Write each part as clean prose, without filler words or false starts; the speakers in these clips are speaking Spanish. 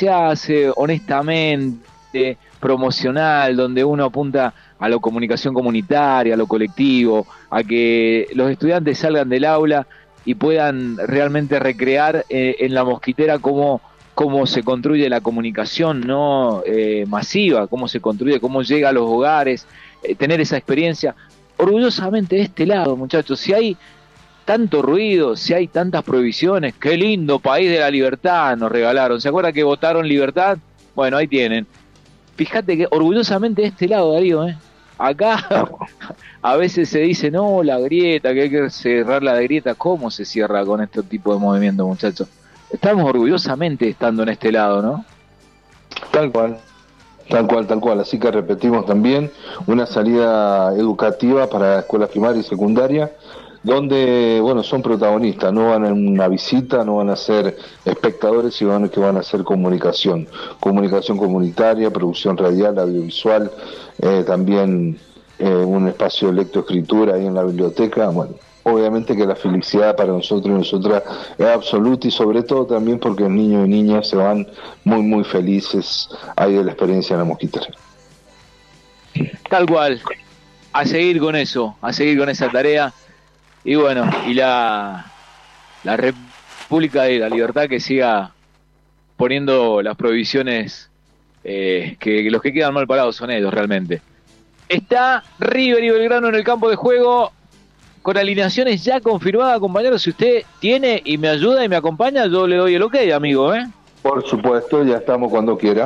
se hace honestamente, promocional, donde uno apunta a la comunicación comunitaria, a lo colectivo, a que los estudiantes salgan del aula y puedan realmente recrear en la mosquitera cómo se construye la comunicación no masiva, cómo se construye, cómo llega a los hogares, tener esa experiencia. Orgullosamente de este lado, muchachos, si hay tanto ruido, si hay tantas prohibiciones, qué lindo país de la libertad nos regalaron. ¿Se acuerdan que votaron libertad? Bueno, ahí tienen. Fíjate que orgullosamente de este lado, Darío, acá a veces se dice, no, la grieta, que hay que cerrar la grieta. ¿Cómo se cierra con este tipo de movimientos, muchachos? Estamos orgullosamente estando en este lado, ¿no? Tal cual. Tal cual, tal cual. Así que repetimos también una salida educativa para escuelas primaria y secundaria, donde, bueno, son protagonistas, no van a una visita, no van a ser espectadores, sino que van a hacer comunicación comunitaria, producción radial, audiovisual, también un espacio de lectoescritura ahí en la biblioteca. Bueno, obviamente que la felicidad para nosotros y nosotras es absoluta, y sobre todo también porque niños y niñas se van muy muy felices ahí de la experiencia en la mosquitera. Tal cual, a seguir con eso, a seguir con esa tarea. Y bueno, y la República de la Libertad que siga poniendo las prohibiciones, que los que quedan mal parados son ellos realmente. Está River y Belgrano en el campo de juego, con alineaciones ya confirmadas, compañeros. Si usted tiene y me ayuda y me acompaña, yo le doy el ok, amigo, Por supuesto, ya estamos cuando quiera.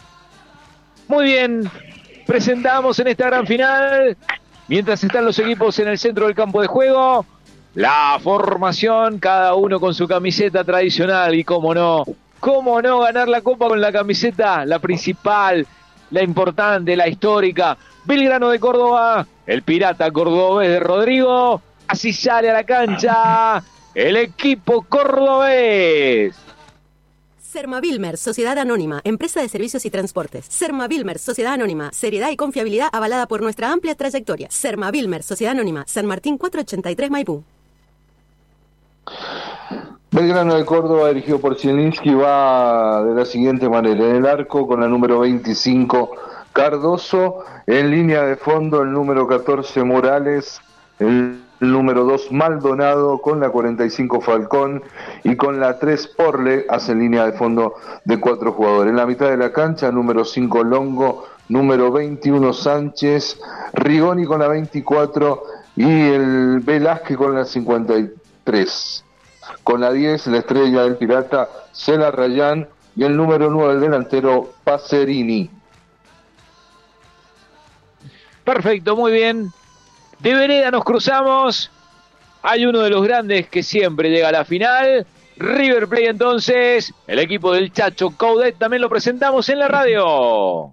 Muy bien, presentamos en esta gran final, mientras están los equipos en el centro del campo de juego, la formación, cada uno con su camiseta tradicional. Y cómo no ganar la copa con la camiseta, la principal, la importante, la histórica. Belgrano de Córdoba, el pirata cordobés de Rodrigo. Así sale a la cancha el equipo cordobés. Sermavilmer, Sociedad Anónima, Empresa de Servicios y Transportes. Sermavilmer, Sociedad Anónima, seriedad y confiabilidad avalada por nuestra amplia trayectoria. Sermavilmer, Sociedad Anónima, San Martín 483 Maipú. Belgrano de Córdoba, dirigido por Zielinski, va de la siguiente manera: en el arco con la número 25 Cardoso, en línea de fondo el número 14 Morales, el número 2 Maldonado, con la 45 Falcón y con la 3 Porle, hace línea de fondo de 4 jugadores. En la mitad de la cancha, número 5 Longo, número 21 Sánchez, Rigoni con la 24 y el Velázquez con la 53. Con la 10, la estrella del pirata Cela Rayán, y el número 9 el delantero Pacerini. Perfecto, muy bien. De vereda nos cruzamos. Hay uno de los grandes que siempre llega a la final. River Plate, entonces. El equipo del Chacho Coudet también lo presentamos en la radio.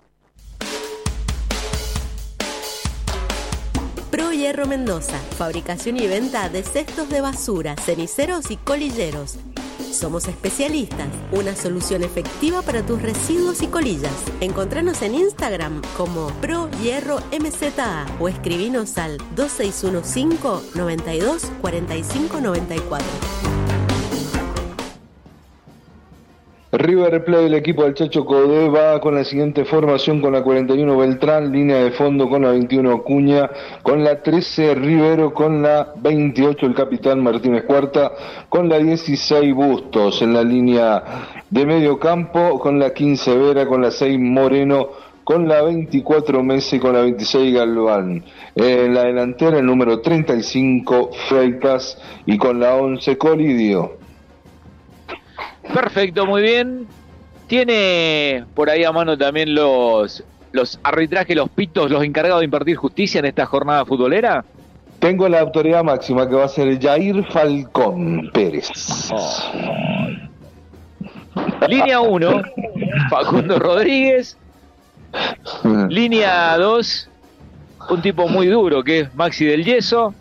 Pro Hierro Mendoza, fabricación y venta de cestos de basura, ceniceros y colilleros. Somos especialistas, una solución efectiva para tus residuos y colillas. Encontranos en Instagram como Pro Hierro MZA o escribinos al 2615 92 45 94. River Plate, el equipo del Chacho Coudet, va con la siguiente formación: con la 41 Beltrán, línea de fondo con la 21 Cuña, con la 13 Rivero, con la 28 el capitán Martínez Cuarta, con la 16 Bustos. En la línea de medio campo, con la 15 Vera, con la 6 Moreno, con la 24 Messi, con la 26 Galván. En la delantera el número 35 Freitas y con la 11 Colidio. Perfecto, muy bien. ¿Tiene por ahí a mano también los arbitrajes, los pitos, los encargados de impartir justicia en esta jornada futbolera? Tengo la autoridad máxima, que va a ser Jair Falcón Pérez. Línea 1, Facundo Rodríguez. Línea 2, un tipo muy duro que es Maxi del Yeso.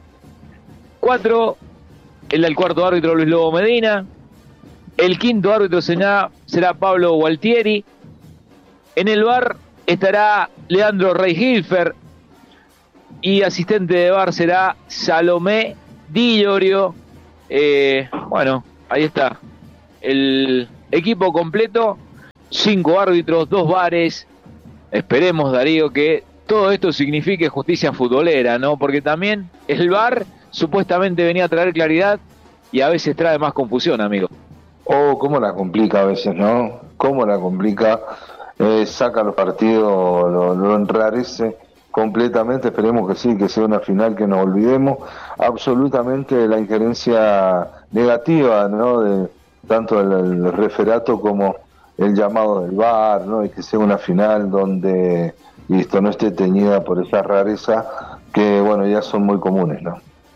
4, el cuarto árbitro Luis Lobo Medina. El quinto árbitro será Pablo Gualtieri. En el VAR estará Leandro Reihilfer. Y asistente de VAR será Salomé Di Iorio. Bueno, ahí está el equipo completo. 5 árbitros, 2 VARes. Esperemos, Darío, que todo esto signifique justicia futbolera, ¿no? Porque también el VAR supuestamente venía a traer claridad y a veces trae más confusión, amigo. Oh, cómo la complica a veces, ¿no? Cómo la complica, saca los partidos, lo enrarece completamente. Esperemos que sí, que sea una final que no olvidemos absolutamente la injerencia negativa, ¿no? De tanto el referato como el llamado del VAR, ¿no? Y que sea una final donde esto no esté teñida por esa rareza que, bueno, ya son muy comunes, ¿no?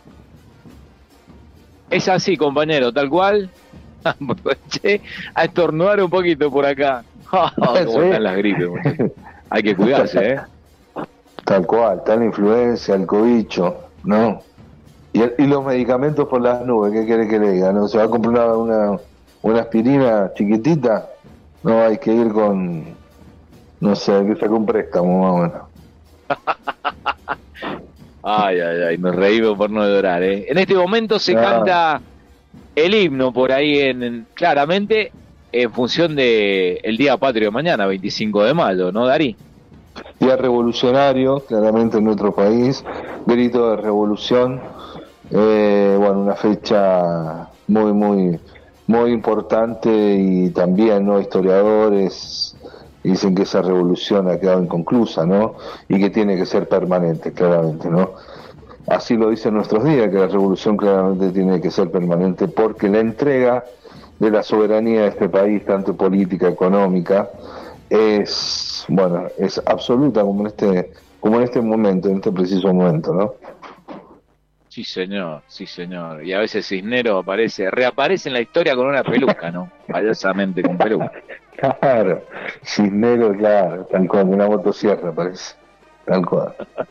Es así, compañero, tal cual. Aproveché a estornudar un poquito por acá. ¿Cómo están las gripes, muchachos? Hay que cuidarse, ¿eh? Tal cual, está la influencia, el cobicho, ¿no? Y los medicamentos por las nubes, ¿qué quiere que le diga? ¿No? ¿Se va a comprar una aspirina chiquitita? No, hay que ir con, no sé, hay que sacar un préstamo, más o menos. Ay, nos reímos por no llorar, ¿eh? En este momento se canta el himno por ahí, claramente en función de el Día Patrio de mañana, 25 de mayo, ¿no, Darí? Día revolucionario, claramente en nuestro país, grito de revolución, bueno, una fecha muy importante, y también, ¿no?, historiadores dicen que esa revolución ha quedado inconclusa, ¿no? Y que tiene que ser permanente, claramente, ¿no? Así lo dicen nuestros días, que la revolución claramente tiene que ser permanente, porque la entrega de la soberanía de este país, tanto política, económica, es, bueno, es absoluta, como en este momento, en este preciso momento, ¿no? Sí, señor, sí, señor. Y a veces Cisneros reaparece en la historia con una peluca, ¿no? Payasamente con peluca. Claro, Cisneros, claro, tal cual, una motosierra parece, tal cual.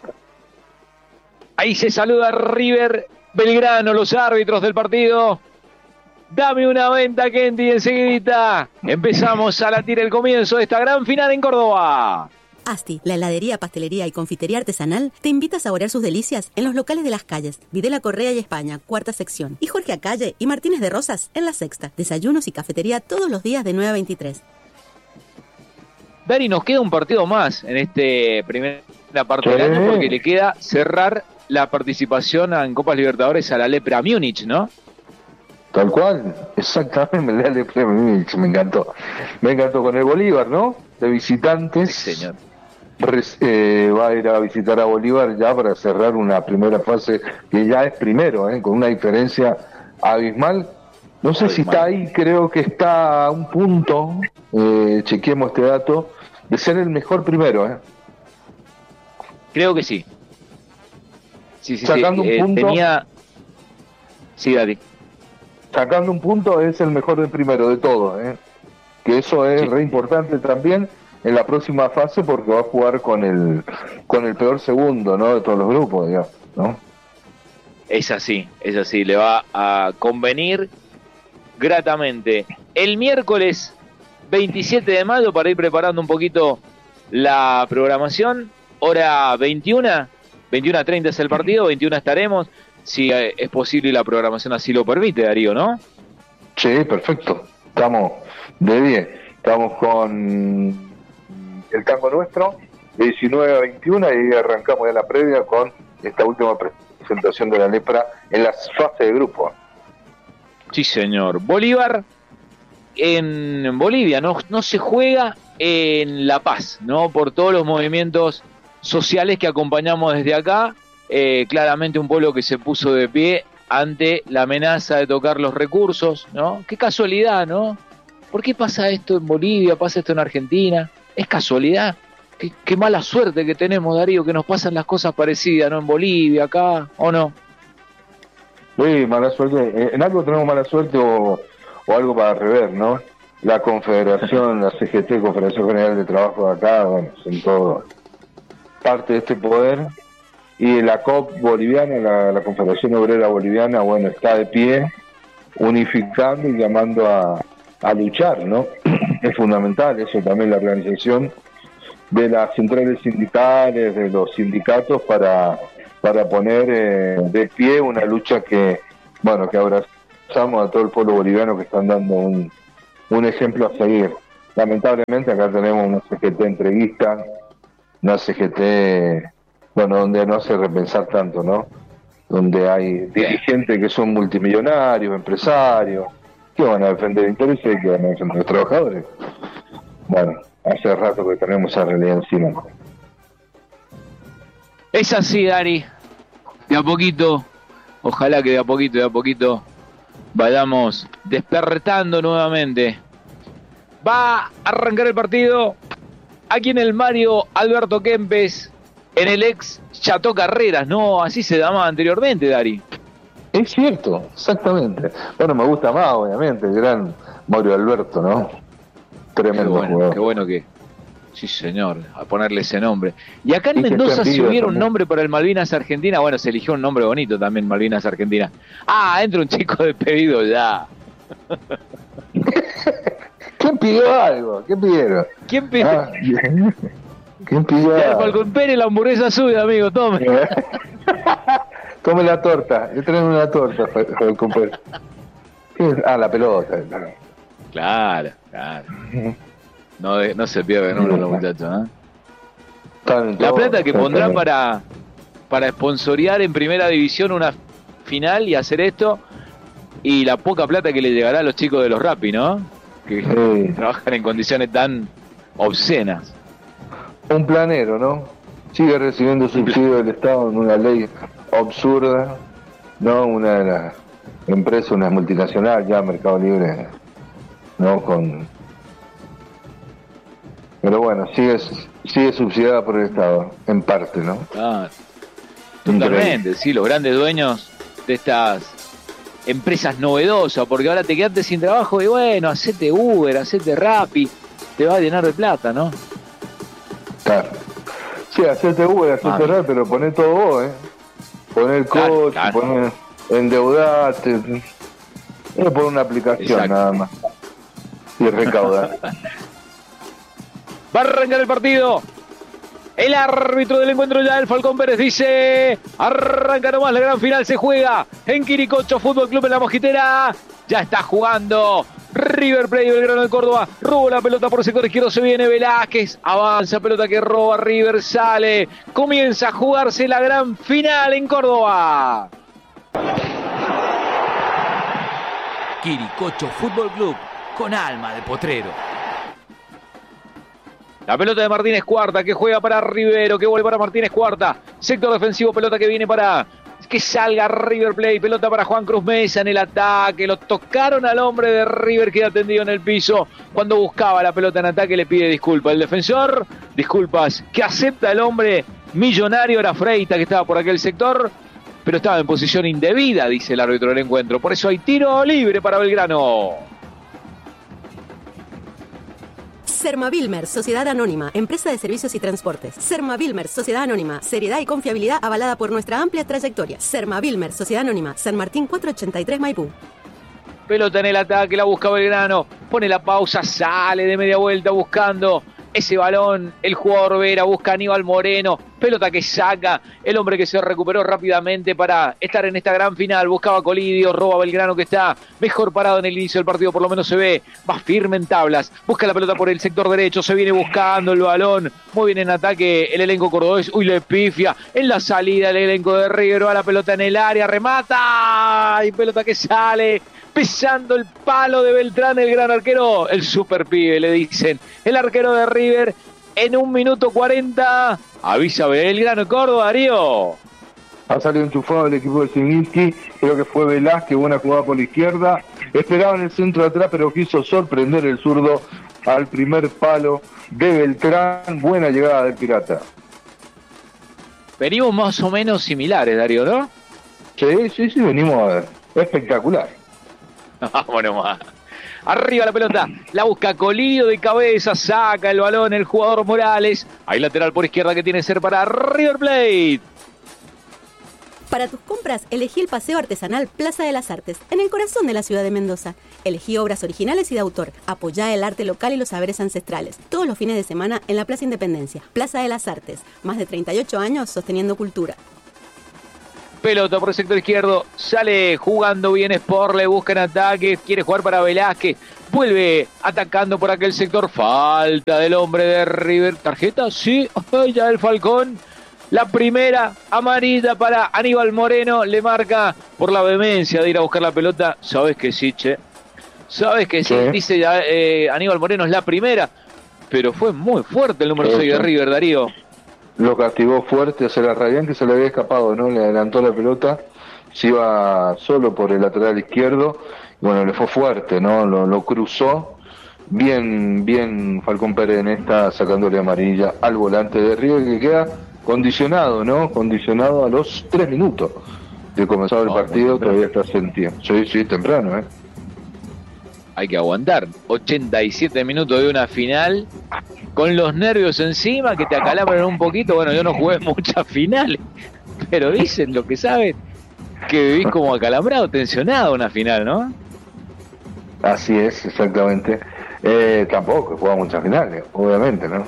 Ahí se saluda River Belgrano, los árbitros del partido. Dame una venta, Kenty, enseguidita. Empezamos a latir el comienzo de esta gran final en Córdoba. Asti, la heladería, pastelería y confitería artesanal, te invita a saborear sus delicias en los locales de Las Calles, Videla Correa y España, cuarta sección, y Jorge Acalle y Martínez de Rosas en la sexta. Desayunos y cafetería todos los días de 9 a 23. Dari, nos queda un partido más en este primera parte del año, porque le queda cerrar la participación en Copas Libertadores a la Lepra Múnich, ¿no? Tal cual, exactamente, la Lepra Múnich, me encantó con el Bolívar, ¿no? De visitantes. Sí, señor. Va a ir a visitar a Bolívar ya para cerrar una primera fase que ya es primero, con una diferencia abismal. No sé si está ahí, creo que está a un punto, chequeemos este dato, de ser el mejor primero. Creo que sí. Sí, sacando un punto, Sí, Dari. Sacando un punto es el mejor del primero de todos, que eso es re importante también en la próxima fase, porque va a jugar con el peor segundo, ¿no?, de todos los grupos, digamos, ¿no? Es así, le va a convenir gratamente. El miércoles 27 de mayo, para ir preparando un poquito la programación, hora 21:30 es el partido, 21 estaremos, si es posible y la programación así lo permite, Darío, ¿no? Sí, perfecto, estamos de 10, estamos con el tango nuestro, de 19 a 21, y arrancamos ya la previa con esta última presentación de la Lepra en la fase de grupo. Sí, señor. Bolívar en Bolivia, no se juega en La Paz, ¿no? Por todos los movimientos sociales que acompañamos desde acá, claramente un pueblo que se puso de pie ante la amenaza de tocar los recursos, ¿no? Qué casualidad, ¿no? ¿Por qué pasa esto en Bolivia, pasa esto en Argentina? ¿Es casualidad? Qué mala suerte que tenemos, Darío, que nos pasan las cosas parecidas, ¿no? En Bolivia, acá, ¿o no? Sí, mala suerte. En algo tenemos mala suerte o algo para rever, ¿no? La Confederación, la CGT, Confederación General de Trabajo de acá, bueno, son todo parte de este poder. Y la COP boliviana, la Confederación Obrera Boliviana, bueno, está de pie, unificando y llamando a luchar, ¿no? Es fundamental eso también, la organización de las centrales sindicales, de los sindicatos, para poner de pie una lucha que abrazamos a todo el pueblo boliviano, que están dando un ejemplo a seguir. lamentablemente acá tenemos una CGT entreguista, una CGT, bueno, donde no hace repensar tanto, ¿no? Donde hay dirigentes que son multimillonarios, empresarios, que van a defender intereses y que van a defender a los trabajadores. Bueno, hace rato que tenemos esa realidad encima. Es así, Dari. De a poquito, ojalá que de a poquito vayamos despertando nuevamente. Va a arrancar el partido aquí en el Mario Alberto Kempes, en el ex Chateau Carreras, ¿no? Así se llamaba anteriormente, Dari. Es cierto, exactamente. Bueno, me gusta más, obviamente, el gran Mario Alberto, ¿no? Tremendo jugador. Qué bueno que... Sí, señor, a ponerle ese nombre. Y acá en Mendoza, si hubiera un nombre para el Malvinas Argentina, bueno, se eligió un nombre bonito también, Malvinas Argentina. Ah, entra un chico de pedido ya. ¿Quién pidió algo? ¿Qué pidieron? ¿Quién pidió? Ah, ¿quién pidió algo? Falcón Pérez, la hamburguesa suya, amigo, tome. Tome la torta, le traen una torta, Falcón Pérez. Ah, la pelota. Claro. No se pierden uno los muchachos, ¿eh? La plata que pondrán para sponsorear en primera división una final y hacer esto, y la poca plata que le llegará a los chicos de los Rappi, ¿no? Que trabajan en condiciones tan obscenas. Un planero, ¿no? Sigue recibiendo subsidio del Estado en una ley absurda, ¿no? Una de las empresas, una multinacional, ya Mercado Libre, ¿no? Pero bueno, sigue subsidiada por el Estado, en parte, ¿no? Ah, totalmente, sí, los grandes dueños de estas empresas novedosas, porque ahora te quedaste sin trabajo y bueno, hacete Uber, hacete Rappi, te va a llenar de plata, ¿no? Claro. Sí, hacete Uber, hacete Rappi, pero poné todo vos, Poné el coche, claro. Poné, endeudate, por una aplicación. Exacto. Nada más. Y recaudar. Va a arrancar el partido. El árbitro del encuentro ya, el Falcón Pérez, dice: arranca nomás, la gran final se juega en Quiricocho Fútbol Club en La Mosquitera. Ya está jugando River Plate, Belgrano de Córdoba. Roba la pelota por el sector izquierdo, se viene Velázquez. Avanza, pelota que roba River, sale. Comienza a jugarse la gran final en Córdoba. Quiricocho Fútbol Club, con alma de potrero. La pelota de Martínez Cuarta, que juega para Rivero, que vuelve para Martínez Cuarta. Sector defensivo, pelota que viene para que salga River Plate. Pelota para Juan Cruz Mesa en el ataque. Lo tocaron al hombre de River, queda tendido en el piso. Cuando buscaba la pelota en ataque le pide disculpas. El defensor, disculpas, que acepta el hombre millonario, era Freita, que estaba por aquel sector, pero estaba en posición indebida, dice el árbitro del encuentro. Por eso hay tiro libre para Belgrano. Sermavilmer, Sociedad Anónima, Empresa de Servicios y Transportes. Sermavilmer, Sociedad Anónima, seriedad y confiabilidad avalada por nuestra amplia trayectoria. Sermavilmer, Sociedad Anónima, San Martín 483 Maipú. Pelota en el ataque, la busca Belgrano, pone la pausa, sale de media vuelta buscando ese balón, el jugador Vera, busca a Aníbal Moreno, pelota que saca, el hombre que se recuperó rápidamente para estar en esta gran final, buscaba Colidio, roba Belgrano, que está mejor parado en el inicio del partido, por lo menos se ve, va firme en tablas, busca la pelota por el sector derecho, se viene buscando el balón, muy bien en ataque el elenco cordobés, uy, le pifia, en la salida el elenco de River, va la pelota en el área, remata, y pelota que sale, pisando el palo de Beltrán, el gran arquero, el super pibe, le dicen, el arquero de River, en 1 minuto 40, avisa Belgrano Córdoba, Darío. Ha salido enchufado el equipo de Zielinski, creo que fue Velázquez, buena jugada por la izquierda, esperaba en el centro de atrás, pero quiso sorprender el zurdo al primer palo de Beltrán, buena llegada del Pirata. Venimos más o menos similares, Darío, ¿no? Sí, venimos espectacular. Vámonos más. Arriba la pelota, la busca Colidio de cabeza, saca el balón el jugador Morales. Hay lateral por izquierda que tiene que ser para River Plate. Para tus compras, elegí el Paseo Artesanal Plaza de las Artes, en el corazón de la ciudad de Mendoza. Elegí obras originales y de autor. Apoyá el arte local y los saberes ancestrales. Todos los fines de semana en la Plaza Independencia. Plaza de las Artes, más de 38 años sosteniendo cultura. Pelota por el sector izquierdo, sale jugando bien Sporle, busca en ataque, quiere jugar para Velázquez, vuelve atacando por aquel sector, falta del hombre de River, tarjeta, sí, ya el Falcón, la primera amarilla para Aníbal Moreno, le marca por la vehemencia de ir a buscar la pelota, sabes que sí, che, sabes que sí, dice Aníbal Moreno, es la primera, pero fue muy fuerte el número 6 de River, Darío. Lo castigó fuerte a Celarrayán, que se le había escapado, ¿no? Le adelantó la pelota, se iba solo por el lateral izquierdo, y bueno, le fue fuerte, ¿no? Lo cruzó, bien Falcón Pérez en esta, sacándole amarilla al volante de River, que queda condicionado, ¿no? Condicionado a los 3 minutos de comenzar el partido, todavía está sentido. Sí, temprano, ¿eh? Hay que aguantar, 87 minutos de una final, con los nervios encima, que te acalambran un poquito. Bueno, yo no jugué muchas finales, pero dicen lo que saben, que vivís como acalambrado, tensionado una final, ¿no? Así es, exactamente. Tampoco he jugado muchas finales, obviamente, ¿no?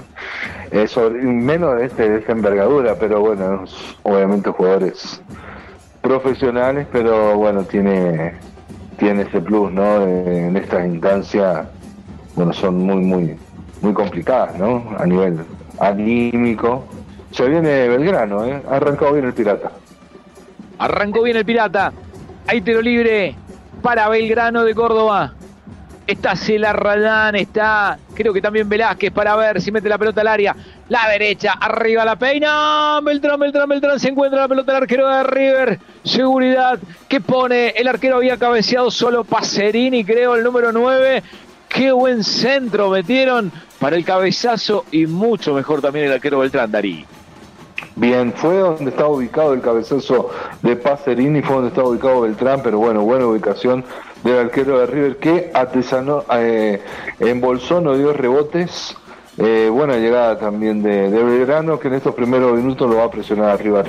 Menos de esta envergadura, pero bueno, obviamente jugadores profesionales, pero bueno, tiene ese plus, ¿no? En estas instancias, bueno, son muy complicadas, ¿no? A nivel anímico. Se viene Belgrano, ha arrancado bien el Pirata. Arrancó bien el Pirata. Hay tiro libre para Belgrano de Córdoba. Está Celarrayán, está, creo que también Velázquez, para ver si mete la pelota al área. La derecha, arriba la peina. Beltrán, se encuentra la pelota del arquero de River. Seguridad que pone, el arquero había cabeceado solo Pacerini, creo, el número 9. Qué buen centro metieron para el cabezazo y mucho mejor también el arquero Beltrán, Darí. Bien, fue donde estaba ubicado el cabezazo de Pacerini, fue donde estaba ubicado Beltrán, pero bueno, buena ubicación del arquero de River que artesanó, embolsó, no dio rebotes. Buena llegada también de Belgrano, que en estos primeros minutos lo va a presionar arriba.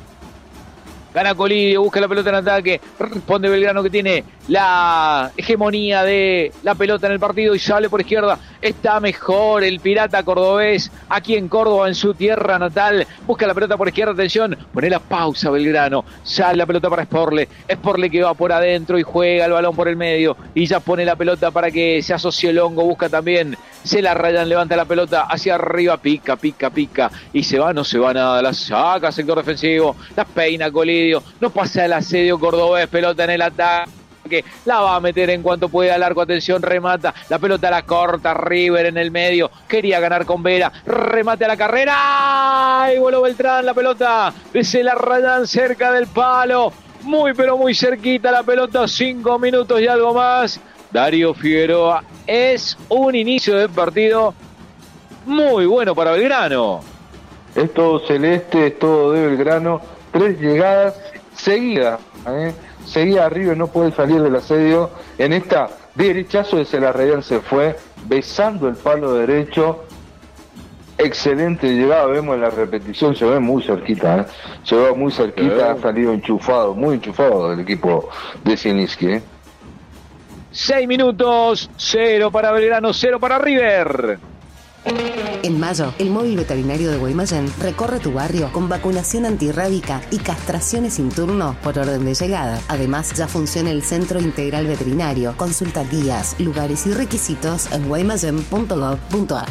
Gana Colidio, busca la pelota en ataque, responde Belgrano, que tiene la hegemonía de la pelota en el partido y sale por izquierda. Está mejor el Pirata cordobés aquí en Córdoba, en su tierra natal. Busca la pelota por izquierda, atención, pone la pausa Belgrano, sale la pelota para Sporle que va por adentro y juega el balón por el medio y ya pone la pelota para que se asocie Longo, busca también Celarrayán, levanta la pelota hacia arriba, pica y se va, no se va nada, la saca sector defensivo, la peina Colidio, no pasa el asedio cordobés, pelota en el ataque, la va a meter en cuanto pueda al arco, atención, remata, la pelota la corta River en el medio, quería ganar con Vera, remate a la carrera, y voló Beltrán, la pelota de Celarrayán cerca del palo, muy pero muy cerquita la pelota, 5 minutos y algo más. Darío Figueroa, es un inicio de partido muy bueno para Belgrano. Es todo celeste, es todo de Belgrano, 3 llegadas seguidas, seguida River no puede salir del asedio. En esta derechazo de Celarrayán se fue besando el palo derecho, excelente llegada, vemos en la repetición, se ve muy cerquita, se ve muy cerquita, ha salido enchufado, muy enchufado del equipo de Zielinski. 6 minutos, 0 para Belgrano, 0 para River. En mayo, el móvil veterinario de Guaymallén recorre tu barrio con vacunación antirrábica y castraciones sin turno por orden de llegada. Además, ya funciona el Centro Integral Veterinario. Consulta guías, lugares y requisitos en guaymallén.gov.ar.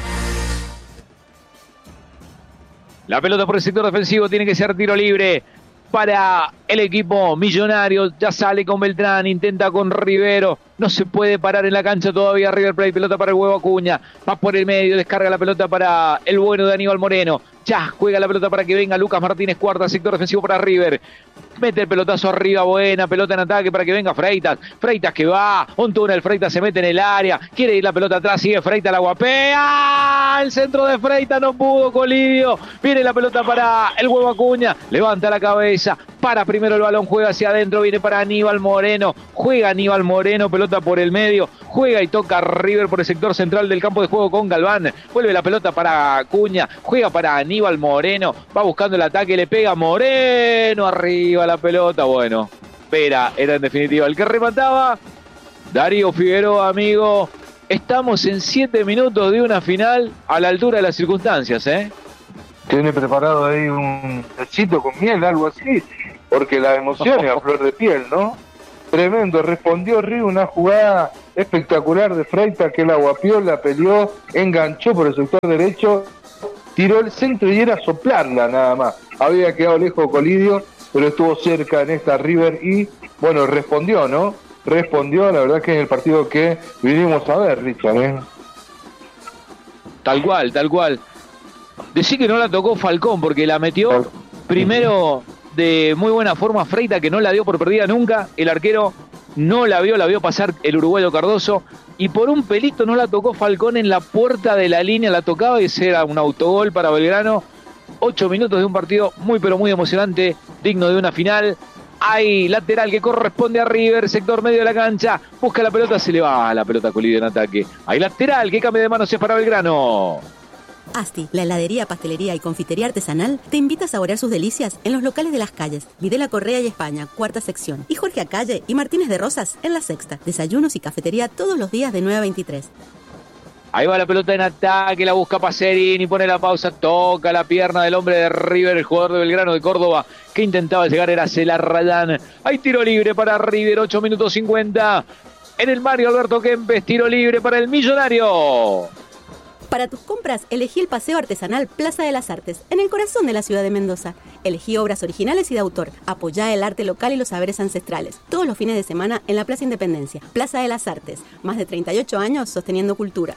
La pelota por el sector defensivo tiene que ser tiro libre para el equipo millonario. Ya sale con Beltrán, intenta con Rivero, no se puede parar en la cancha todavía River Plate, pelota para el Huevo Acuña, va por el medio, descarga la pelota para el bueno de Aníbal Moreno, ya juega la pelota para que venga Lucas Martínez Cuarta, sector defensivo para River, mete el pelotazo arriba, buena pelota en ataque para que venga Freitas que va, un túnel, Freitas se mete en el área, quiere ir la pelota atrás, sigue Freitas, la guapea, el centro de Freitas no pudo, Colidio, viene la pelota para el Huevo Acuña, levanta la cabeza, para primero el balón, juega hacia adentro, viene para Aníbal Moreno, juega Aníbal Moreno, pelota por el medio, juega y toca River por el sector central del campo de juego con Galván, vuelve la pelota para Acuña, juega para Aníbal Moreno, va buscando el ataque, le pega Moreno, arriba la pelota, bueno, Vera era en definitiva el que remataba. Darío Figueroa, amigo, estamos en 7 minutos de una final a la altura de las circunstancias, Tiene preparado ahí un tecito con miel, algo así. porque la emoción es a flor de piel, ¿no? Tremendo, respondió River, una jugada espectacular de Freitas que la guapió, la peleó, enganchó por el sector derecho, tiró el centro y era soplarla nada más. Había quedado lejos Colidio, pero estuvo cerca en esta River y, bueno, respondió, ¿no? Respondió, la verdad que es el partido que vinimos a ver, Richard, ¿eh? Tal cual, tal cual. Decí que no la tocó Falcón porque la metió primero de muy buena forma Freitas, que no la dio por perdida nunca. El arquero no la vio pasar el uruguayo Cardoso. Y por un pelito no la tocó Falcón en la puerta de la línea, la tocaba y ese era un autogol para Belgrano. 8 minutos de un partido muy pero muy emocionante, digno de una final. Hay lateral que corresponde a River, sector medio de la cancha, busca la pelota, se le va la pelota a Colidio en ataque. Hay lateral que cambia de manos, es para Belgrano. Asti, la heladería, pastelería y confitería artesanal, te invita a saborear sus delicias en los locales de Las Calles, Videla Correa y España, cuarta sección, y Jorge Acalle y Martínez de Rosas en la sexta. Desayunos y cafetería todos los días de 9 a 23. Ahí va la pelota en ataque, la busca Pacerini, pone la pausa, toca la pierna del hombre de River, el jugador de Belgrano de Córdoba, que intentaba llegar, era Celarrayán. Hay tiro libre para River, 8 minutos 50. En el Mario Alberto Kempes, tiro libre para el Millonario. Para tus compras, elegí el Paseo Artesanal Plaza de las Artes, en el corazón de la ciudad de Mendoza. Elegí obras originales y de autor. Apoyá el arte local y los saberes ancestrales. Todos los fines de semana en la Plaza Independencia. Plaza de las Artes. Más de 38 años sosteniendo cultura.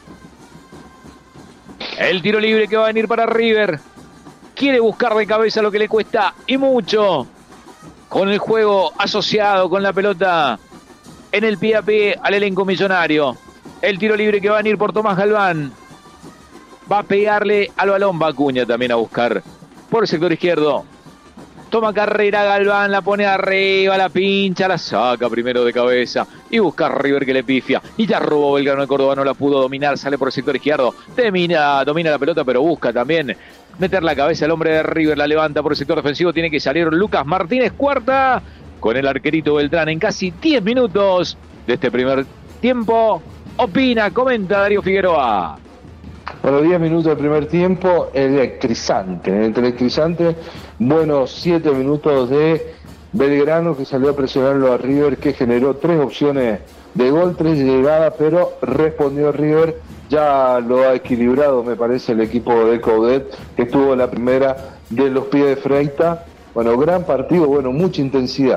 El tiro libre que va a venir para River. Quiere buscar de cabeza lo que le cuesta y mucho. Con el juego asociado con la pelota en el pie a pie al elenco millonario. El tiro libre que va a venir por Tomás Galván. Va a pegarle al balón, va Acuña también a buscar por el sector izquierdo. Toma carrera Galván, la pone arriba, la pincha, la saca primero de cabeza y busca a River que le pifia. Y ya robó Belgrano de Córdoba, no la pudo dominar, sale por el sector izquierdo. Domina la pelota, pero busca también meter la cabeza el hombre de River, la levanta por el sector defensivo. Tiene que salir Lucas Martínez, cuarta, con el arquerito Beltrán en casi 10 minutos de este primer tiempo. Opina, comenta Darío Figueroa. Bueno, 10 minutos del primer tiempo, electrizante, buenos 7 minutos de Belgrano que salió a presionarlo a River, que generó 3 opciones de gol, 3 llegadas, pero respondió River, ya lo ha equilibrado me parece el equipo de Coudet, que estuvo la primera de los pies de Freitas. Bueno, gran partido, bueno, mucha intensidad.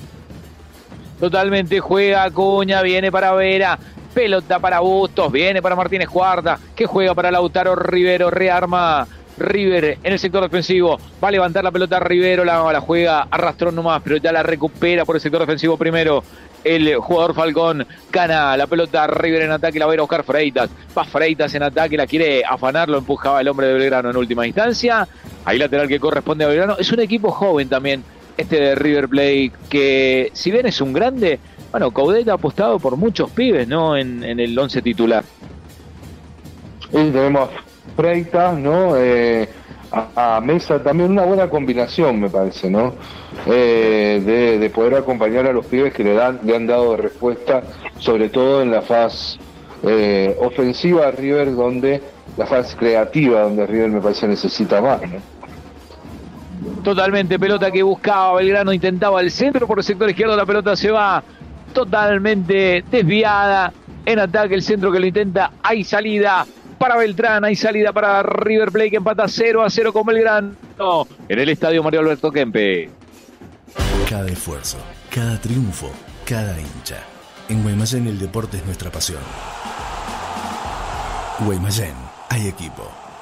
Totalmente, juega Acuña, viene para Vera. Pelota para Bustos, viene para Martínez Cuarta, que juega para Lautaro Rivero, rearma River en el sector defensivo, va a levantar la pelota Rivero, la juega arrastrón nomás, pero ya la recupera por el sector defensivo primero, el jugador Falcón, gana la pelota River en ataque, la va a ir a buscar Freitas, va Freitas en ataque, la quiere afanar, lo empujaba el hombre de Belgrano en última instancia, ahí lateral que corresponde a Belgrano, es un equipo joven también, este de River Plate, que si bien es un grande, bueno, Coudet ha apostado por muchos pibes, ¿no? En el 11 titular. Y tenemos Freitas, ¿no? A Mesa también una buena combinación, me parece, ¿no? De poder acompañar a los pibes que le han dado respuesta, sobre todo en la fase ofensiva a River, donde la fase creativa, donde River me parece necesita más, ¿no? Totalmente, pelota que buscaba Belgrano, intentaba el centro por el sector izquierdo, la pelota se va totalmente desviada, en ataque el centro que lo intenta, hay salida para Beltrán, hay salida para River Plate que empata 0-0 con Belgrano en el estadio Mario Alberto Kempes. Cada esfuerzo, cada triunfo, cada hincha. En Guaymallén el deporte es nuestra pasión. Guaymallén, hay equipo.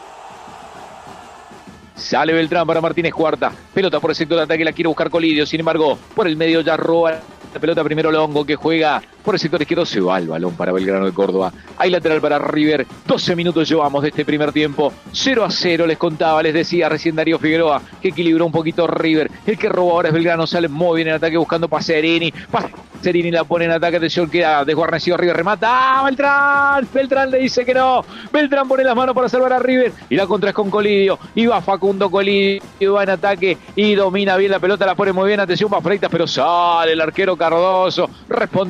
Sale Beltrán para Martínez Cuarta, pelota por el sector de ataque, la quiere buscar Colidio, sin embargo por el medio ya roba la pelota primero Longo, que juega por el sector izquierdo, se va el balón para Belgrano de Córdoba. Hay lateral para River, 12 minutos llevamos de este primer tiempo, 0-0 les contaba, les decía recién Darío Figueroa, que equilibró un poquito River, el que robó ahora es Belgrano, sale muy bien en ataque buscando Pacerini, Pacerini la pone en ataque, atención, queda desguarnecido River, remata, Beltrán le dice que no, Beltrán pone las manos para salvar a River, y la contra es con Colidio, y va Facundo Colidio, va en ataque, y domina bien la pelota, la pone muy bien, atención, va Freitas, pero sale el arquero Cardoso, responde River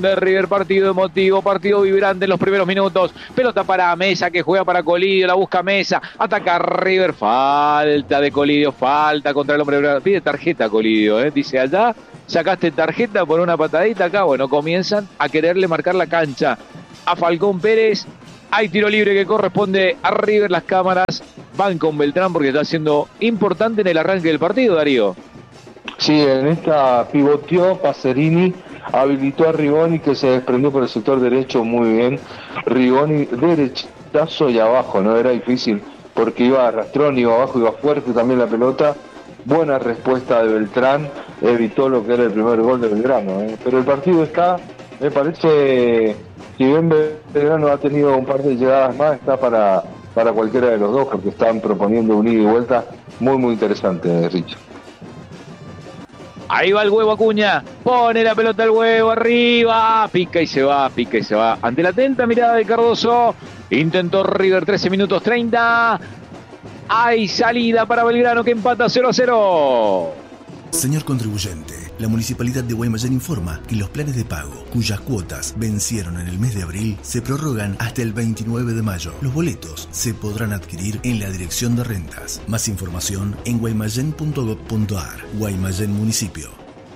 River, partido emotivo, partido vibrante en los primeros minutos. Pelota para Mesa, que juega para Colidio, la busca Mesa, ataca River, falta de Colidio, falta contra el hombre, pide tarjeta Colidio, dice allá, sacaste tarjeta por una patadita acá. Bueno, comienzan a quererle marcar la cancha a Falcón Pérez. Hay tiro libre que corresponde a River. Las cámaras van con Beltrán porque está siendo importante en el arranque del partido, Darío. Sí, en esta pivoteó Pacerini, habilitó a Rigoni, que se desprendió por el sector derecho muy bien. Rigoni derechazo y abajo, no era difícil porque iba arrastrón, iba abajo, iba fuerte también la pelota. Buena respuesta de Beltrán, evitó lo que era el primer gol de Belgrano, Pero el partido está, me parece, si bien Belgrano ha tenido un par de llegadas más, está para cualquiera de los dos, porque están proponiendo un ida y vuelta muy interesante, Richard. Ahí va el Huevo Acuña, pone la pelota al Huevo arriba, pica y se va. Ante la atenta mirada de Cardoso, intentó River, 13 minutos 30. Hay salida para Belgrano que empata 0-0. Señor contribuyente, la Municipalidad de Guaymallén informa que los planes de pago, cuyas cuotas vencieron en el mes de abril, se prorrogan hasta el 29 de mayo. Los boletos se podrán adquirir en la Dirección de Rentas. Más información en guaymallén.gov.ar. Guaymallén Municipio.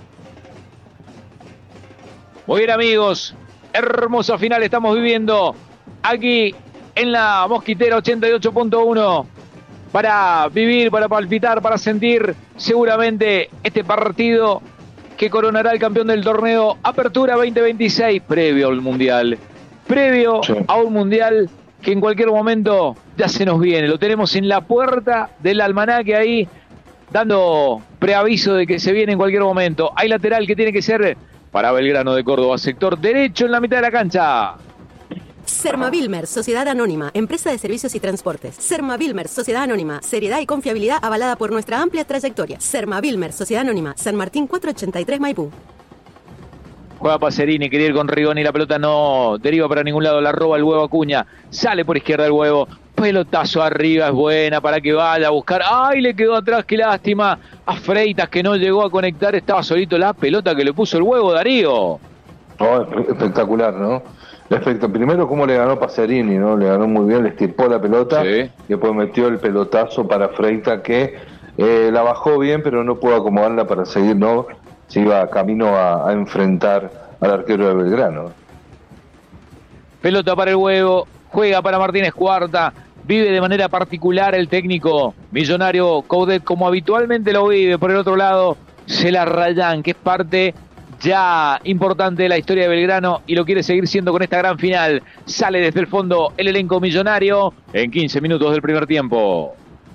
Muy bien, amigos, hermosa final estamos viviendo aquí en la Mosquitera 88.1. Para vivir, para palpitar, para sentir seguramente este partido que coronará el campeón del torneo Apertura 2026, previo al Mundial. Previo a un Mundial que en cualquier momento ya se nos viene. Lo tenemos en la puerta del almanaque ahí, dando preaviso de que se viene en cualquier momento. Hay lateral que tiene que ser para Belgrano de Córdoba, sector derecho en la mitad de la cancha. Sermavilmer, Sociedad Anónima, empresa de servicios y transportes. Sermavilmer, Sociedad Anónima, seriedad y confiabilidad avalada por nuestra amplia trayectoria. Sermavilmer, Sociedad Anónima, San Martín 483 Maipú. Juega Pacerini, quería ir con Rigoni, la pelota no deriva para ningún lado, la roba el Huevo Acuña, sale por izquierda el Huevo, pelotazo arriba, es buena para que vaya a buscar. ¡Ay, le quedó atrás, qué lástima! A Freitas, que no llegó a conectar, estaba solito la pelota que le puso el Huevo, Darío. Oh, espectacular, ¿no? Primero cómo le ganó Pacerini, ¿no? Le ganó muy bien, le estirpó la pelota, sí. Y después metió el pelotazo para Freitas, que la bajó bien, pero no pudo acomodarla para seguir, ¿no? Se iba camino a enfrentar al arquero de Belgrano. Pelota para el Huevo, juega para Martínez Cuarta, vive de manera particular el técnico millonario Coudet, como habitualmente lo vive. Por el otro lado, Celarrayán, que es parte ya importante de la historia de Belgrano y lo quiere seguir siendo con esta gran final. Sale desde el fondo el elenco millonario en 15 minutos del primer tiempo.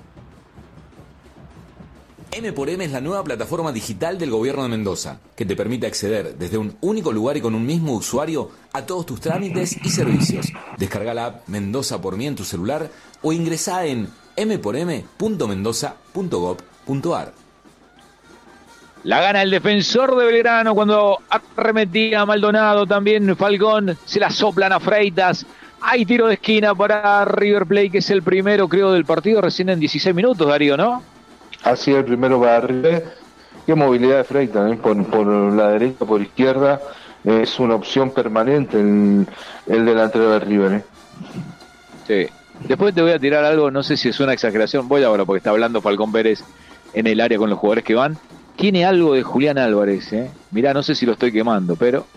M×M es la nueva plataforma digital del gobierno de Mendoza, que te permite acceder desde un único lugar y con un mismo usuario a todos tus trámites y servicios. Descarga la app Mendoza por mí en tu celular o ingresá en m4m.mendoza.gov.ar. La gana el defensor de Belgrano cuando arremetía a Maldonado, también Falcón, se la soplan a Freitas. Hay tiro de esquina para River Plate, que es el primero, creo, del partido, recién en 16 minutos, Darío, ¿no? Así el primero para River. Qué movilidad de Freitas, ¿eh? Por la derecha, por izquierda, es una opción permanente el delantero de River, ¿eh? Sí. Después te voy a tirar algo, no sé si es una exageración, voy ahora porque está hablando Falcón Pérez en el área con los jugadores que van. Tiene algo de Julián Álvarez, ¿eh? Mirá, no sé si lo estoy quemando, pero...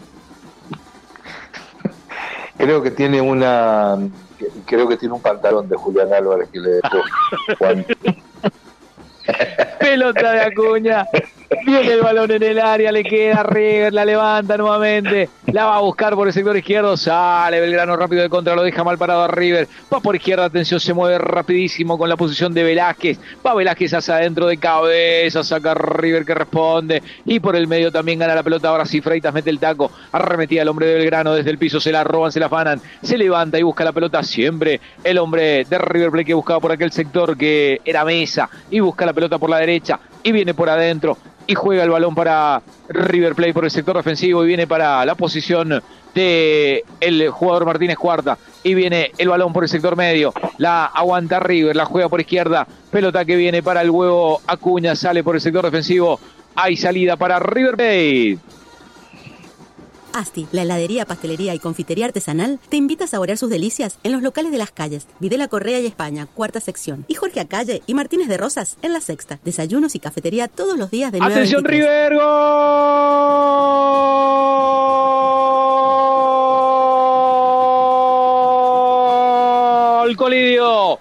Creo que tiene un pantalón de Julián Álvarez que le dejó Juan. Pelota de Acuña, viene el balón en el área, le queda River, la levanta nuevamente, la va a buscar por el sector izquierdo, sale Belgrano rápido de contra, lo deja mal parado a River, va por izquierda, atención, se mueve rapidísimo con la posición de Velázquez, va Velázquez hacia adentro de cabeza, saca River que responde, y por el medio también gana la pelota, ahora sí Freitas mete el taco, arremetía el hombre de Belgrano desde el piso, se la roban, se la afanan, se levanta y busca la pelota siempre, el hombre de River Plate que buscaba por aquel sector que era Mesa, y busca la pelota por la derecha, y viene por adentro, y juega el balón para River Plate por el sector defensivo y viene para la posición de el jugador Martínez Cuarta y viene el balón por el sector medio, la aguanta River, la juega por izquierda, pelota que viene para el Huevo Acuña, sale por el sector defensivo, hay salida para River Plate. Asti, la heladería, pastelería y confitería artesanal, te invita a saborear sus delicias en los locales de Las Calles, Videla Correa y España, cuarta sección, y Jorge Acalle y Martínez de Rosas en la sexta. Desayunos y cafetería todos los días de 9 a 23. ¡Atención, River! ¡Gol! ¡Colidio!